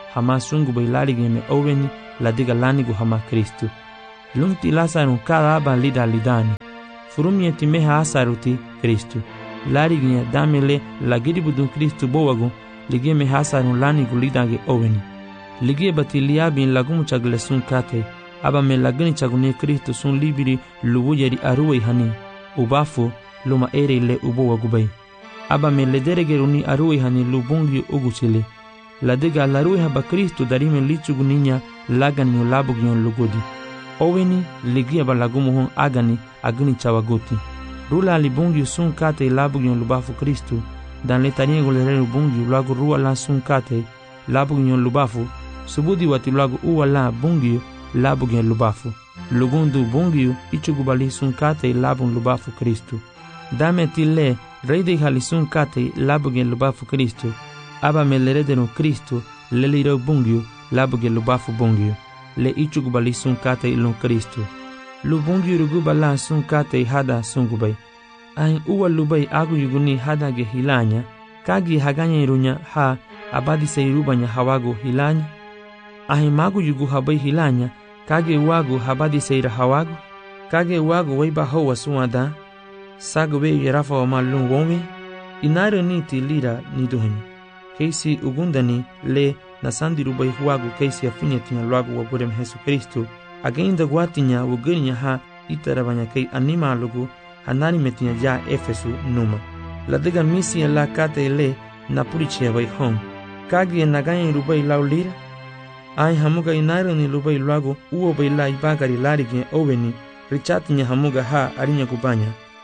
hama sungu bai larigi me oweni la diga lanigu hama Kristu. Lunti Lazaro kada aba lida lidani. Furumie timeha asaruti Kristu. Larigi damele la giribudu Kristu bowagu ligie me hasaru lanigu lidage oweni. Ligie bati liabin lagumu chagle sun kate. Aba me lagani chagune Kristu sun libiri luwujeri aruwe hani. Ubafu luma ere le ubowagu bai. Aba me lederegeruni aruwe hani lubungi uguchile. La diga la ruwe haba Kristu darime lichuguninya lagani ulabugyon lugodi. Oweni ligia balagumu hon agani agni chawagoti. Rula libungi sun kate labugyon lubafu Kristu. Dan letanie golere lubungi lagu ruwa la sun kate labugyon lubafu. Subudi wati lagu uwa la bungi labugyon lubafu. Lugundu bungi ichugubali sun kate labun lubafu Kristu. Dame tile reide hali sun kate labugyon lubafu Kristu. Aba melerederu Kristu leliro bungi labugyon lubafu bungi. Le ichugubali sun kate ilon Kristu. Lubungi rugubala sun kate hada sungubay. Ahin uwa lubay agu yuguni hada ge hilanya. Kagi haganya irunya ha abadi seirubanya hawagu hilanya. Ahin magu yugu habay hilanya. Kage wagu habadi seira hawagu. Kage wagu waiba hawa suada. Sagu we yarafa wa malun wonwe. Inairo niti lira niduhani. Keisi ugundani le nasandi rubai huagu keisi afinya tinya luagu waburem Jesu Kristu. Againda guatinya wugurinya ha itarabanya kei anima lugu hanani metinya ja Efesu numa. La diga misi la kate le napurichia bai hong. Kagi naganya rubai lau lira. Ai hamuga inairo ni lubai luagu uo bai la ibagari larigi oweni. Richatinya hamuga ha arinya kubanya.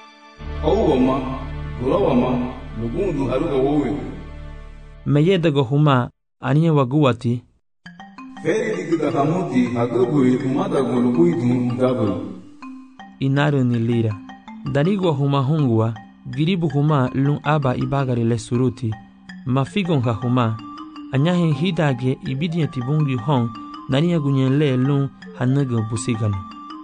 Ouwama, gulawama, lugundu haruga wowe. Meyeda huma aniye waguati. Feri digida hamuti agabui umada guluguidu gabu. Inaru ni lira. Darigwa huma hungwa, giribu huma lun aba ibagari le suruti. Mafigon ha huma. Anyahe hidage ibidia tibungi hong naniya gunyen le lun hanaga busiganu.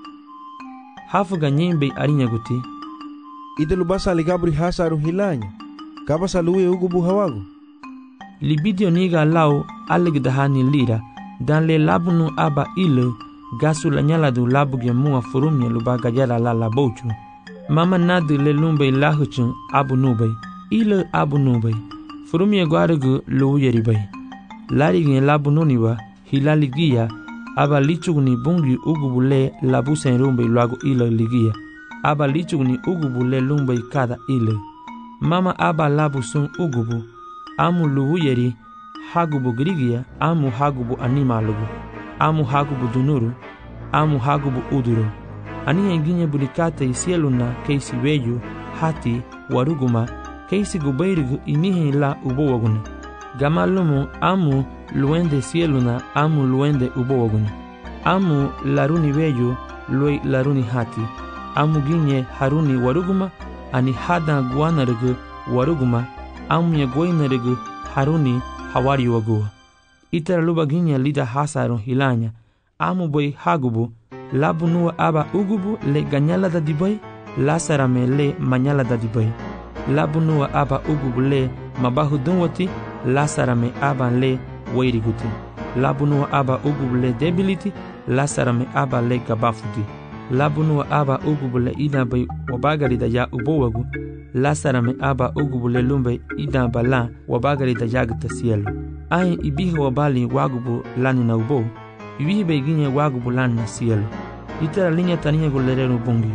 Hafuga nyembe arinya guti. Idelu basa ligabri hasaru hilanya. Kabasa luwe ugubu hawagu. Libidio niga lau alegdahani lira. Dan le labunu aba ilu gasu la nyala du labu ge mua furumye lubaga jala la la bochu. Mama nadu le lumbe lahuchun abu nubay. Ilu abu nubay. Furumye guarugu lu yeribay. Lari gen labu nuniwa hilali giya aba lichugni bungi ugubu le labu sen rumbe luagu ilu ligia. Aba lichugni ugubu le lumbe kada ilu. Mama aba labu sun ugubu. Amu lu yeri hagubu grigia, amu hagubu animalugu, amu hagubu dunuru, amu hagubu uduru. Aniya inginye bulikate isieluna keisi weyu, hati, waruguma, keisi gubairigu inihe la ubowaguna. Gamalumu amu luende sieluna, amu luende ubowaguna. Amu laruni weyu, lue laruni hati. Amu ginye haruni waruguma, ani hada guanarigu waruguma, amu yagoinarigu haruni hawari wagua. Itara luba ginya lida hasaron hilanya. Amu boy hagubu. Labu nuwa aba ugubu le ganyala da dibay. Lasarame le manyala da dibay. Labu nuwa aba ugubu le mabahu dunwati. Lasarame aba le wairiguti. Labu nuwa aba ugubu le debility. Lasarame aba le gabafuti. Labu nuwa aba ugubu le ida bay wabagari da ya ubowagu. Lasarame aba ugubu le lumbe ida bala wabagari da yagta cielo. Ai ibihe wabali wagubu lani na ubo. Ibihe beginye wagubu lani na cielo. Itara linya taniye gulerero bungi.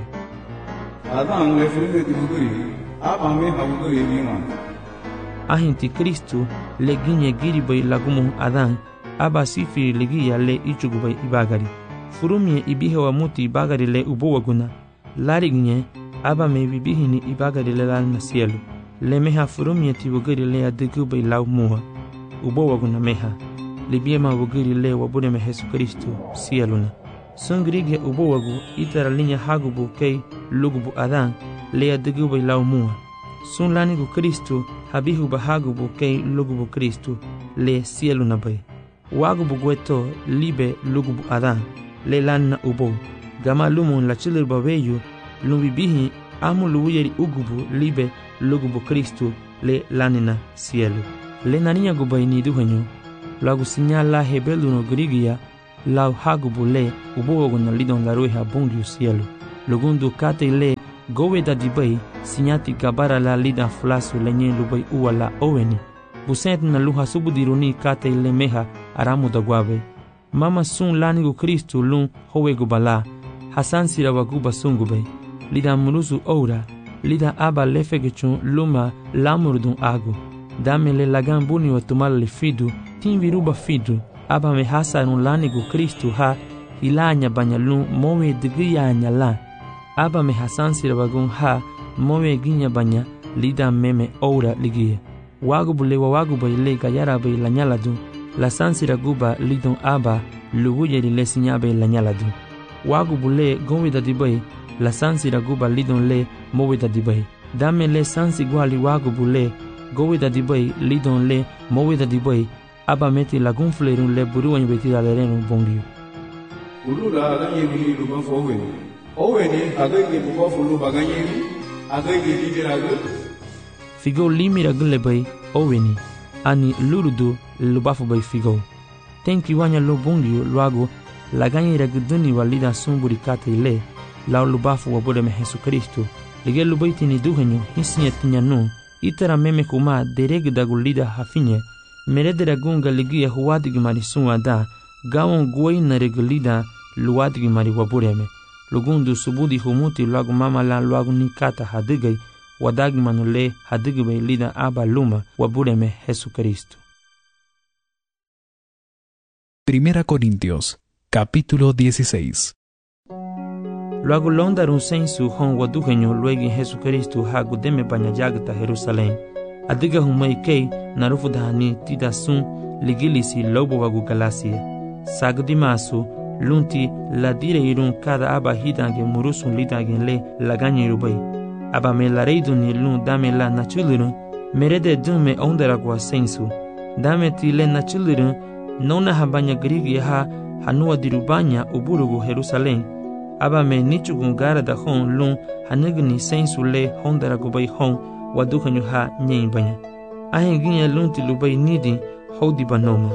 Adan le frude tibuguri. Aba me habuguri bima. Ahinti Kristu le ginye giribay lagumu adan. Aba sifiri legia le ichugubay ibagari. Furumye ibihe wa muti ibagari le ubo waguna. Lari ginye aba me bibihini ibagari le lani na cielo. Le meha furumye tibuguri le adigubay lau muha. Ubo waguna meha. Libiema wugiri le wabune me Jesu Kristu cieluna. Sungrige ubo wagu itara linya hagubu kei lugubu adan le adigubay lau muha. Sun lanigu Kristu habihu bahagubu kei lugubu Kristu le cieluna bay. Wagubu gueto libe lugubu adan le lana ubo. Gama lumun la chilir babeyu lumbibihi amu luuyeri ugubu libe lugubu Kristu le lanina cielo. Le naniya gubay ni duhenyo. Luego señala hebelu no grigia, lau hagu bule, ubogo na lidon la rueha bungiu cielo. Lugundu kate le, gowe da dibay, sinyati gabara la lida flasu lenye lubay uwa la oweni. Busent na luha subudiruni kate le meha aramu da guabe. Mama sun lanigu Kristu lun howegu bala, hasan sira waguba sungube. Lida muruzu oura, lida aba lefegechun luma lamurdun agu. Dame le lagan buni wa tumal le fidu, tin viruba fidu, aba me hasarun lanigu Kristu ha, hilanya banyalun mowe digiyanya la. Aba me hasan sira wagun ha, mowe ginya banya, lida meme oura ligia. Wagu bule wa wagu bay le gayara bay la nyaladu, la sansira guba lidon aba, luguye li le sinya bay la nyaladu. Wagu bule gowe da dibay, la sansira guba lidon le mowe da dibay. Dame le sansi guali wagu bule, gowe da dibay, lidon le mowe da dibay, aba meti la gunflerun le buru an beti da lerenu bongiu. Ulula aganye ni luba fowe. Owe ni aganye luba fulu baganye ni, aganye ni miragu. Figo li miragle bay, owe ni, ani lurudu lubafu bay figo. Tenki wanya lo bongiu luago, la ganye raguduni walida sumburi kate ile, lao lubafu wabode me Jesu Kristu. Lige lubaiti ni duhenyo, hisinye tinyanu, itara meme kuma dereg dagulida hafinye, merede ragunga ligia huwadigi marisun ada, gawon guay na regulida luwadigi mari wabureme. Lugundu subudi humuti luagu mama la luagu nikata hadigay, wadagi manule hadigibay lida aba luma wabureme Jesu Kristu. Primera Corintios, capítulo dieciséis. Luego londarun sensu hon waduhenyo luegi Jesu Kristu hagu deme banyajagta Jerusalem. Adiga humay kei narufu dahani tida sun ligilisi lobo wagu galasia. Sagdi masu lunti ladire irun kada aba hidange murusun lidange le laganye rubay. Aba me la reiduni lun dame la nachulirun merede dume ondaragwa sensu. Dame ti le nachulirun nona habanya grigi ha hanua dirubanya uburugu Jerusalem. Aba me nichugun gara da hon lun hanigni sensu le hondaragu bay hon waduhanyu ha nyen banya. Ahen ginya lunti lubay nidi hodi banoma.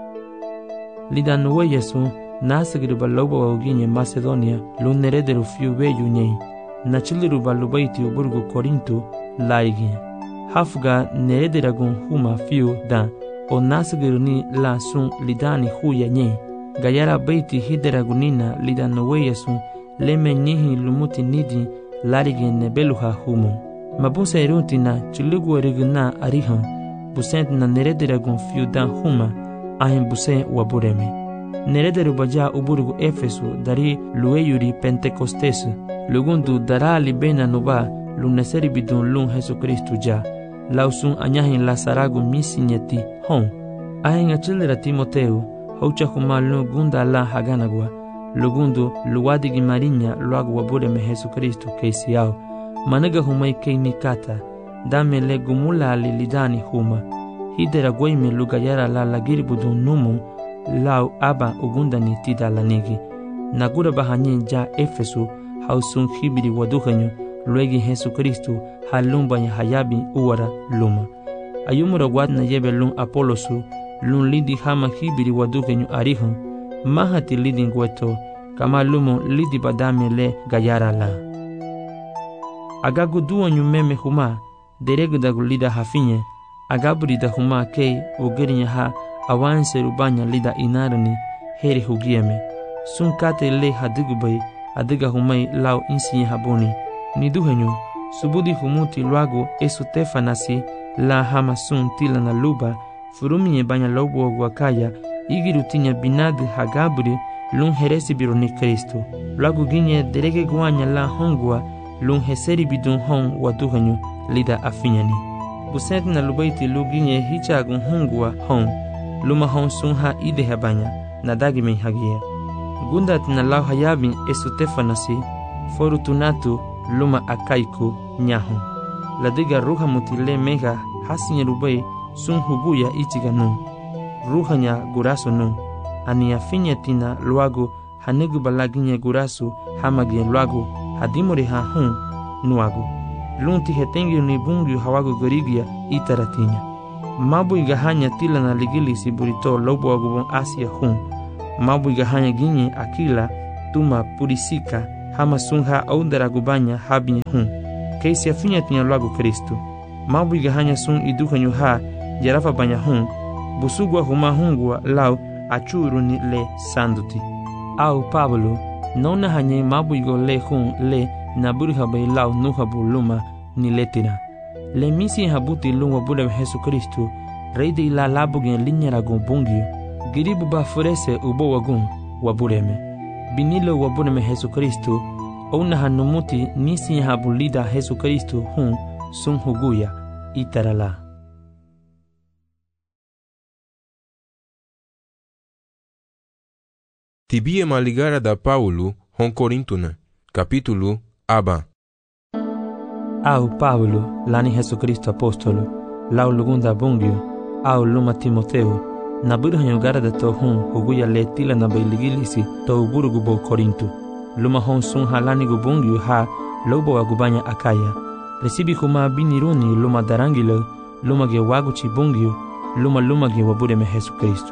Lida nuwe yesu nasigri balobo wa uginye Macedonia lun nerederu fiu beyu nyen. Nachiliru balubay ti uburgu Korinto laiginya. Hafga nerederagun huma fiu da o nasigri ni la sun lidani huya nyen. Gayara baiti hideragunina lida nuwe yesu leme nyihi lumuti nidi larigi nebeluha humo. Mabusa erunti na chulugu eriguna arihan, busent na nerederagun fiudan huma, ahin buse wabureme. Nerederu baja uburugu Efesu dari lueyuri Pentecostes, lugundu dara libena nuba luneseri bidun lun Jesu Kristu ja, lausun anyahin lasaragu misinyeti hon. Ahin achilera Timoteu, haucha huma lun gunda la haganagwa, lugundu luwadigi marinya luagu wabureme Jesu Kristu keisiao. Managa humay kay nikata, dame le gumula li lidani huma. Hidera gwayme lugayara la lagiribudun numu, lau aba ugundani tida lanigi. Nagura bahanyin ja Efesu, hausun hibiri waduhanyu, luegi Jesu Kristu, halumbanya hayabi uwara luma. Ayumura wadna yebe lun Apolosu, lun lidi hama hibiri waduhanyu arihun, mahati lidi ngweto, kama lumu lidi badame le gayara la. Agagu duanyu meme huma, deregu dagu lida hafinye, agaburi da huma kei ugerinya ha awanse rubanya lida inarani heri hugieme. Sun kate le hadigubay, adiga humay lau insiye haboni. Niduhenyu, subudi humuti luago esu tefanasi la hama sun tila na luba, furuminye banya lobo wakaya, igiru tinya binadi hagaburi lun heresi bironi Kristo. Luago ginye derege guanya la hongwa, lun heseri bidun hon waduhanyu lida afinyani. Busent na lubaiti luginye hichagun hongwa hon, luma hon sun ha ide habanya, nadagi men hagia. Gundat na lau hayabin esu tefanasi, forutunatu luma akaiku nyahon. Ladiga ruha mutile mega hasinye rubai sun huguya ichiganu. Ruhanya guraso nu, ani afinya tina luago hanegu balaginye gurasu hamagie luago hadimori ha hun nuago. Lunti hetengi ni bungu hawago gorigia itaratinya. mabu igahanya tila na ligili si burito lobo agubon Asia hun. Mabu igahanya ginye akila tuma purisika hama sunha aundara gubanya habinye hun. Keisi afinya tinya lagu Kristo. Mabu igahanya sun idukanyu ha jarafa banya hun. Busugwa huma hungwa lau achuru ni le sanduti. Au Pablo nona hanye mabu igo le hun le naburi habai lau nuhabu luma ni letira. Le misi habuti lungwa bude Yesu Kristo reide ila labu gen linyara gon bungio. Giribu ba furese ubo wagun wabureme. Binilo wabureme Yesu Kristo ona hanumuti nisi habulida Yesu Kristo hun sun huguya itarala. Tibie maligara da Paulo hon Corintuna, capítulo aba. Au Paulo, lani Yesu Kristo apostolo, lau lugunda bungio, au luma Timoteo, na buru hanyogara da to hun huguya le tila na bailigilisi to uburu gubo Korintu. Luma hon sun halani gubungio ha lobo agubanya Akaya. Resibi kuma biniruni luma darangilo, luma ge waguchi bungio, luma luma ge wabure me Yesu Kristo.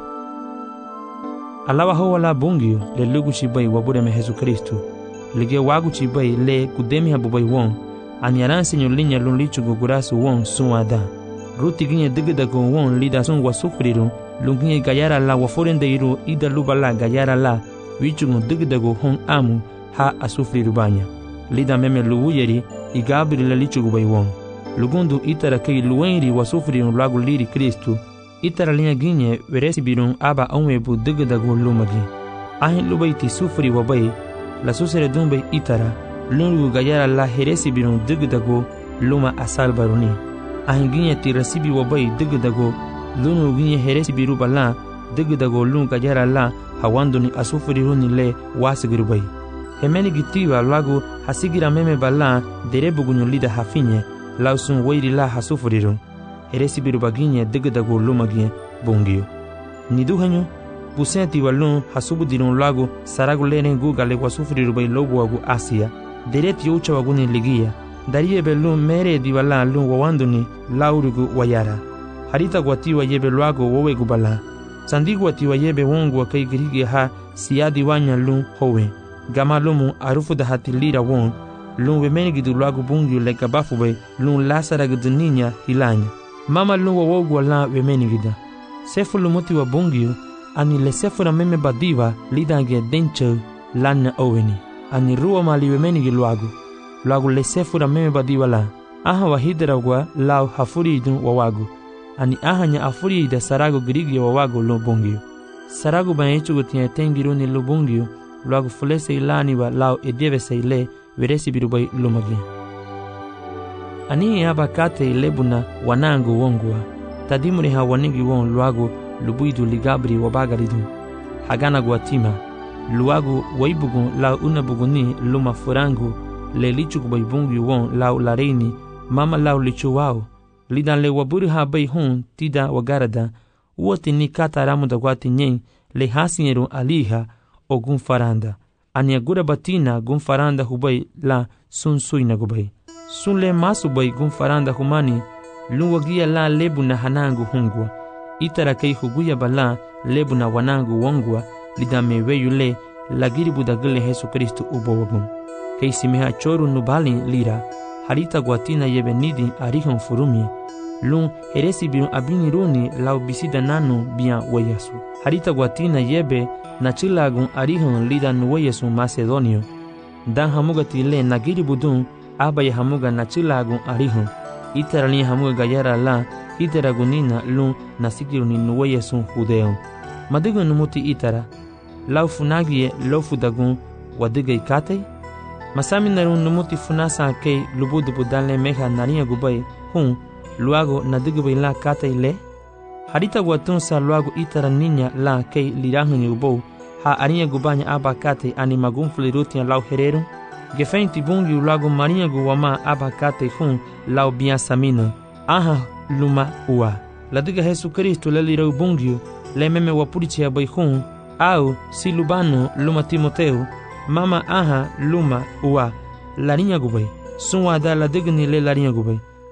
Alawa ho wala bungio le lugu chibai wabure me Yesu Kristo. Lige wagu chibai le kudemi habubai won. Anyaran senyo linya lun lichu gugurasu won suada. Ruti ginye digida go won lida sun wasufriru. Lunginye gayara la waforende iru ida lubala gayara la. Wichu gun digida go hon amu ha asufriru banya. Lida meme luwuyeri igabiri la lichu gubai won. Lugundu itara kei luwenri wasufriru lagu liri Kristo. Itara linha ginye veresi birun aba onwebu digdago lumagi. Ahin lubaiti sufri wabai la susere dumbe itara lungu gayara la heresi birun digdago luma asal baruni. Ahin ginye tirasibi wabai digdago lunu ginye heresi biru bala digdago lungu gayara la hawanduni asufri runi le wasigirubai. Hemeni gitiwa lagu hasigira meme bala derebu gunyo lida hafinye lausun wairi la hasufriru. Heresi biru baginye digdago lumagye bungio. Nidu hanyo busenti walun hasubu dirun lagu saragu leren guga le wasufri rubai lobo wagu Asia. Dereti ucha waguni ligia. Darie belun mere diwala lun wawanduni laurugu wayara. Harita guatiwa yebe luago wowe gubala. Sandigu atiwa yebe wongu wa kai girigi ha siadi wanya lun howe. Gama lumu arufu da hati lira won. Lun wemeni gidu luago bungio le gabafu bay lun lasara gidu ninya hilanya. Mama lungo wogu wala wemeni gida. Sefu lumuti wa bungio, ani le sefu na meme badiva lidange denche lana oweni. Ani ruwa mali wemeni giluagu. Luagu le sefu na meme badiva la. Aha wahidera gwa lau hafuri idun wawagu. Ani aha nya afuri ida sarago girigi wawagu lo bungio. Sarago banyechu gutia tengiru ni lo bungio. Luagu fulese ilani wa lau edeve se ile veresi birubai lumagi. Ani aba kate ilebuna wanangu wongwa. Tadimuri ha wanigi won luagu lubuidu ligabri wabagaridu. Hagana guatima. Luagu waibugu lau unabuguni luma furangu. Le lichu kubaibungi won lau lareini. Mama lau lichu wao. Lidan le waburi ha bay hun tida wagarada. Uoti ni kata ramu da guati nyen. Le hasinyeru aliha o gunfaranda. Ani agura batina gunfaranda hubay la sun suina gubay. Sunle masu bay gunfaranda humani luwagia la lebu na hanangu hungwa. Itara kei huguya bala lebu na wanangu wongwa lidame weyule lagiri budagile Yesu Kristo ubo wagun. Kei simeha choru nubali lira harita guatina yebe nidi arihon furumi. Lun heresi birun abini runi lau bisida nanu bian weyasu. Harita guatina yebe na chilagun arihon lida nuweyasu Macedonio. Dan hamuga tile nagiri budun aba ya hamuga na chilagun arihon. Itara ni hamuga gayara la itara gunina lun nasikiru ni nuweyasu Judeo. Madigo numuti itara lau funagie lau fudagun wadiga ikate. Masami narun numuti funasa kei lubudu budale meha naria gubai hun luago nadigubay la kate ile. Harita guatun sa luago itara ninya la kei lirahun yubo ha aria gubanya aba kate animagun flirutia lau hereru. Gefen tibungi luago maria guwama aba kate hun lau biasamino. Aha luma ua. Ladiga Yesu Kristo lelira ubungio le meme wapurichi abai hun au silubano luma Timoteo. Mama aha luma ua larinya gubay. Sunwa da la digni le larinya gubay.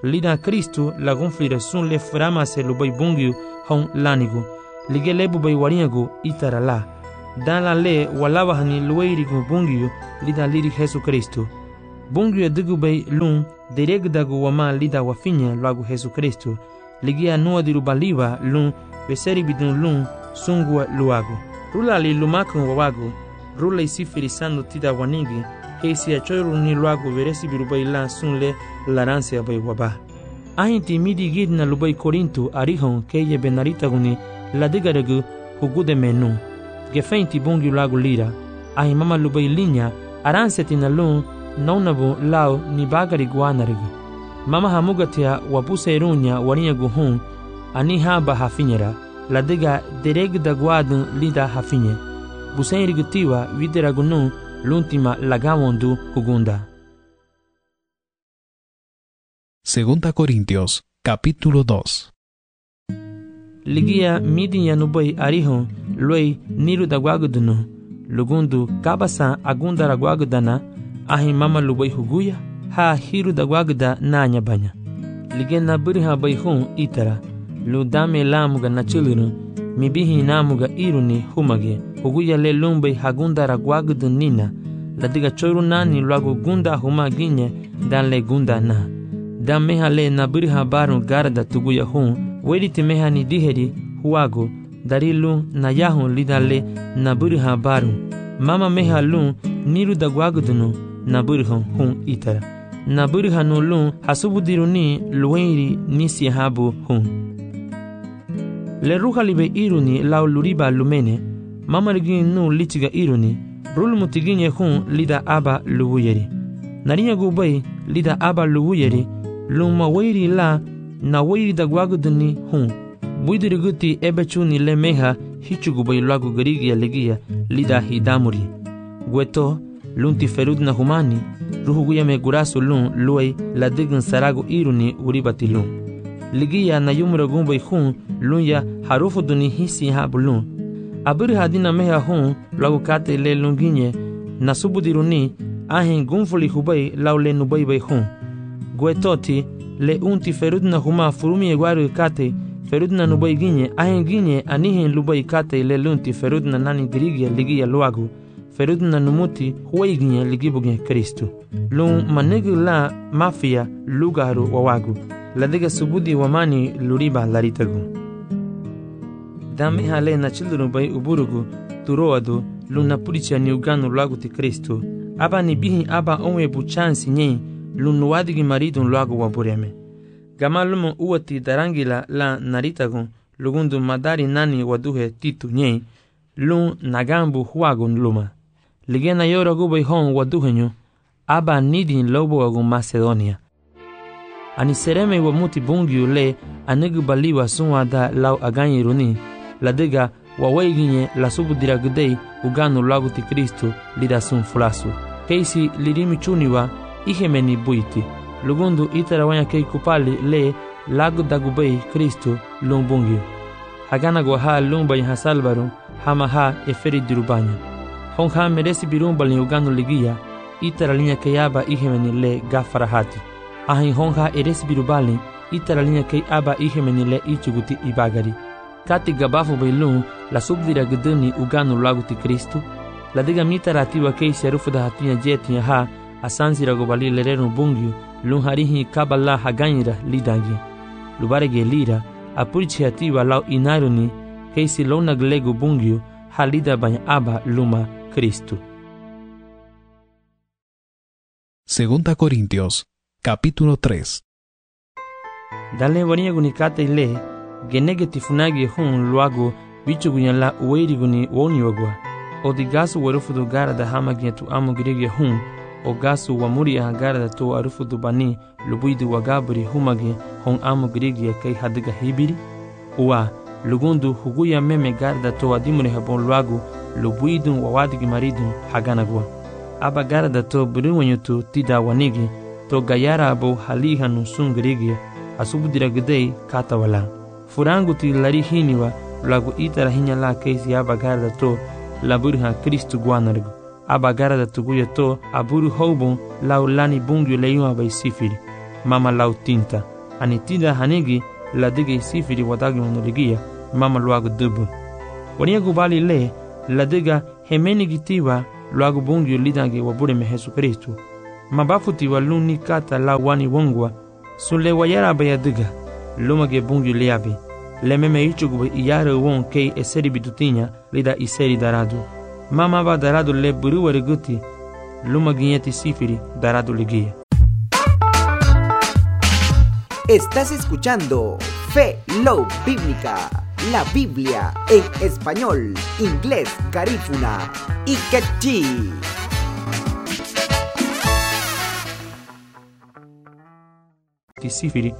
lida Kristo la gonflira sun le frama se lubai bungiu hon lanigu lige lebu bai waringu itara la dan la le walawa hani luairi gu bungiu lida liri Jesu Kristo bungiu dugu bai lun dereg dagu wama lida wafinya lagu Jesu Kristo ligia nua diru baliwa lun beseri bidun lun sungua luagu rula li lumakun wawagu rula isi firisando tida wanigi heisi achoiru ni luagu veresi birubai la sunle laranse bai waba ahinti midi gidna lubai Korinto arihon keye benarita guni la digaregu hugude menu gefeinti bungi lagu lira ahi mama lubai linya aranseti na lun naunabu lao ni bagari guanarigu mama hamugatia wapuse irunya warinya guhun ani haba hafinyera la diga dereg da guadun lida hafinye busen rigutiwa videra gunu l'ultima lagawondu hugunda. Segunda Corintios, capítulo dos. Ligia midi yanubai arihon luei niru da guagudunu lugundu kabasa agunda ra guagudana ahi mama lubai huguya ha hiru da guaguda nanya banya ligena birha baihun itara ludame lamuga nachilunu mibihi namuga iruni humage huguya le lumbai hagunda ra guagudun nina ladiga choiru nani luagu gunda humaginye dan le gunda na dan meha le na birha baru garda tuguya hun wediti meha ni diheri huago darilu na yahun lidale na birha baru mama meha lu niru da guagudunu na birha hun itara na birha no lu hasubudiruni luenri nisi habu hun le ruha libe iruni lau luriba lumene mama rigin nu litiga iruni rul mutiginye hun lida aba luwuyeri narinya gubai lida aba luwuyeri luma wairi la na wairi da guaguduni hun buidiriguti ebechuni le meha hichugubai lagu garigia legia lida hidamuri gueto lunti ferud na humani ruhuguya me gurasu lun luei la digin saragu iruni uribati lun ligia na yumura gumbai hun lunya harufu duni hisi habu lun abiri hadina meha hun lagu kate le lunginye na subudiruni ahin gunfuli hubai lau le nubai bai hun guetoti le unti ferudna huma furumi egwaru kate ferudna nubai ginye ahin ginye anihin lubai kate le lunti ferudna nani dirigia ligia luagu ferudna numuti huwai ginye ligibuge Kristu lun manegu la mafia lugaru wawagu ladiga subudi wamani luriba laritagu dame hale na children bai uburugu turoadu luna puricha ni uganu lagu ti Kristu aba ni bihi aba onwe buchansi nye lunuwadigi maridun lagu wabureme gamalumu uwati darangila la naritagun lugundu madari nani waduhe titu nye lun nagambu huagun luma ligena yoragu bai hon waduhenyu aba nidin lobo agun Macedonia ani sereme wamuti bungiu le anegu baliwa sunwada lau aganyiruni ladiga wawaiginye la subudira gudei uganu lagu ti Kristu lida sun fulasu keisi lirimi chuniwa ihemeni buiti lugundu itara wanya kei kupali le lagu dagubei Kristu lumbungiu hagana gwaha lumba hasalbaru hama ha eferi dirubanya honha meresi birumbali uganu ligia itara linya keyaba ihemeni le gafarahati ahin honha eresi birubali itara linya kei aba ihemeni le ichuguti ibagari kati gabafu bailun la subdira guduni uganu lagu ti Kristu la diga mita ratiwa kei serufu da hatinya jetinya ha asansi ragobali lerenu bungiu lun harihi kabala haganyira lidagi lubarege lira apurichi hatiwa lau inaruni kei si lona glegu bungiu halida banya aba luma Kristu. Segunda Corintios, capítulo tres. Dale waniya gunikate ile genege tifunagi hun luago bichu gunyala uweiri guni woni wagwa odigasu warufudu gara da hamagia tu amu girege hun o gasu wamuri gara da to arufudu bani lubuidu wagabri humage hon amu girege kai hadiga hibiri uwa lugundu huguya meme gara da to adimure habon luago lubuidu wawadigi maridu haganagwa aba gara da to buriwanyutu tida wanigi to gayara abo halihanu sun girege asubudira gudei katawala furangu ti lari hiniwa lagu itara hinya la keisi aba garda to laburha Kristu guanargu aba garda tuguya to aburu houbon lau lani bungyu leyuma bai sifiri mama lautinta anitida hanegi la digi sifiri wadagi monoligia mama luago dubu wania gubali le la diga hemeni gitiwa luago bungyo lidange wabure me Jesu Kristo mabafuti waluni kata la wani wongwa sule wayara baya diga luma ge bungyo liabe le meme ichugo iyare won kei eseri bitutinha lida iseri darado mama va darado le buru wariguti luma guiñeti sifiri darado leguía. Estás escuchando Fe Low Bíblica, la Biblia en español, inglés, garífuna y quechí. Sifiri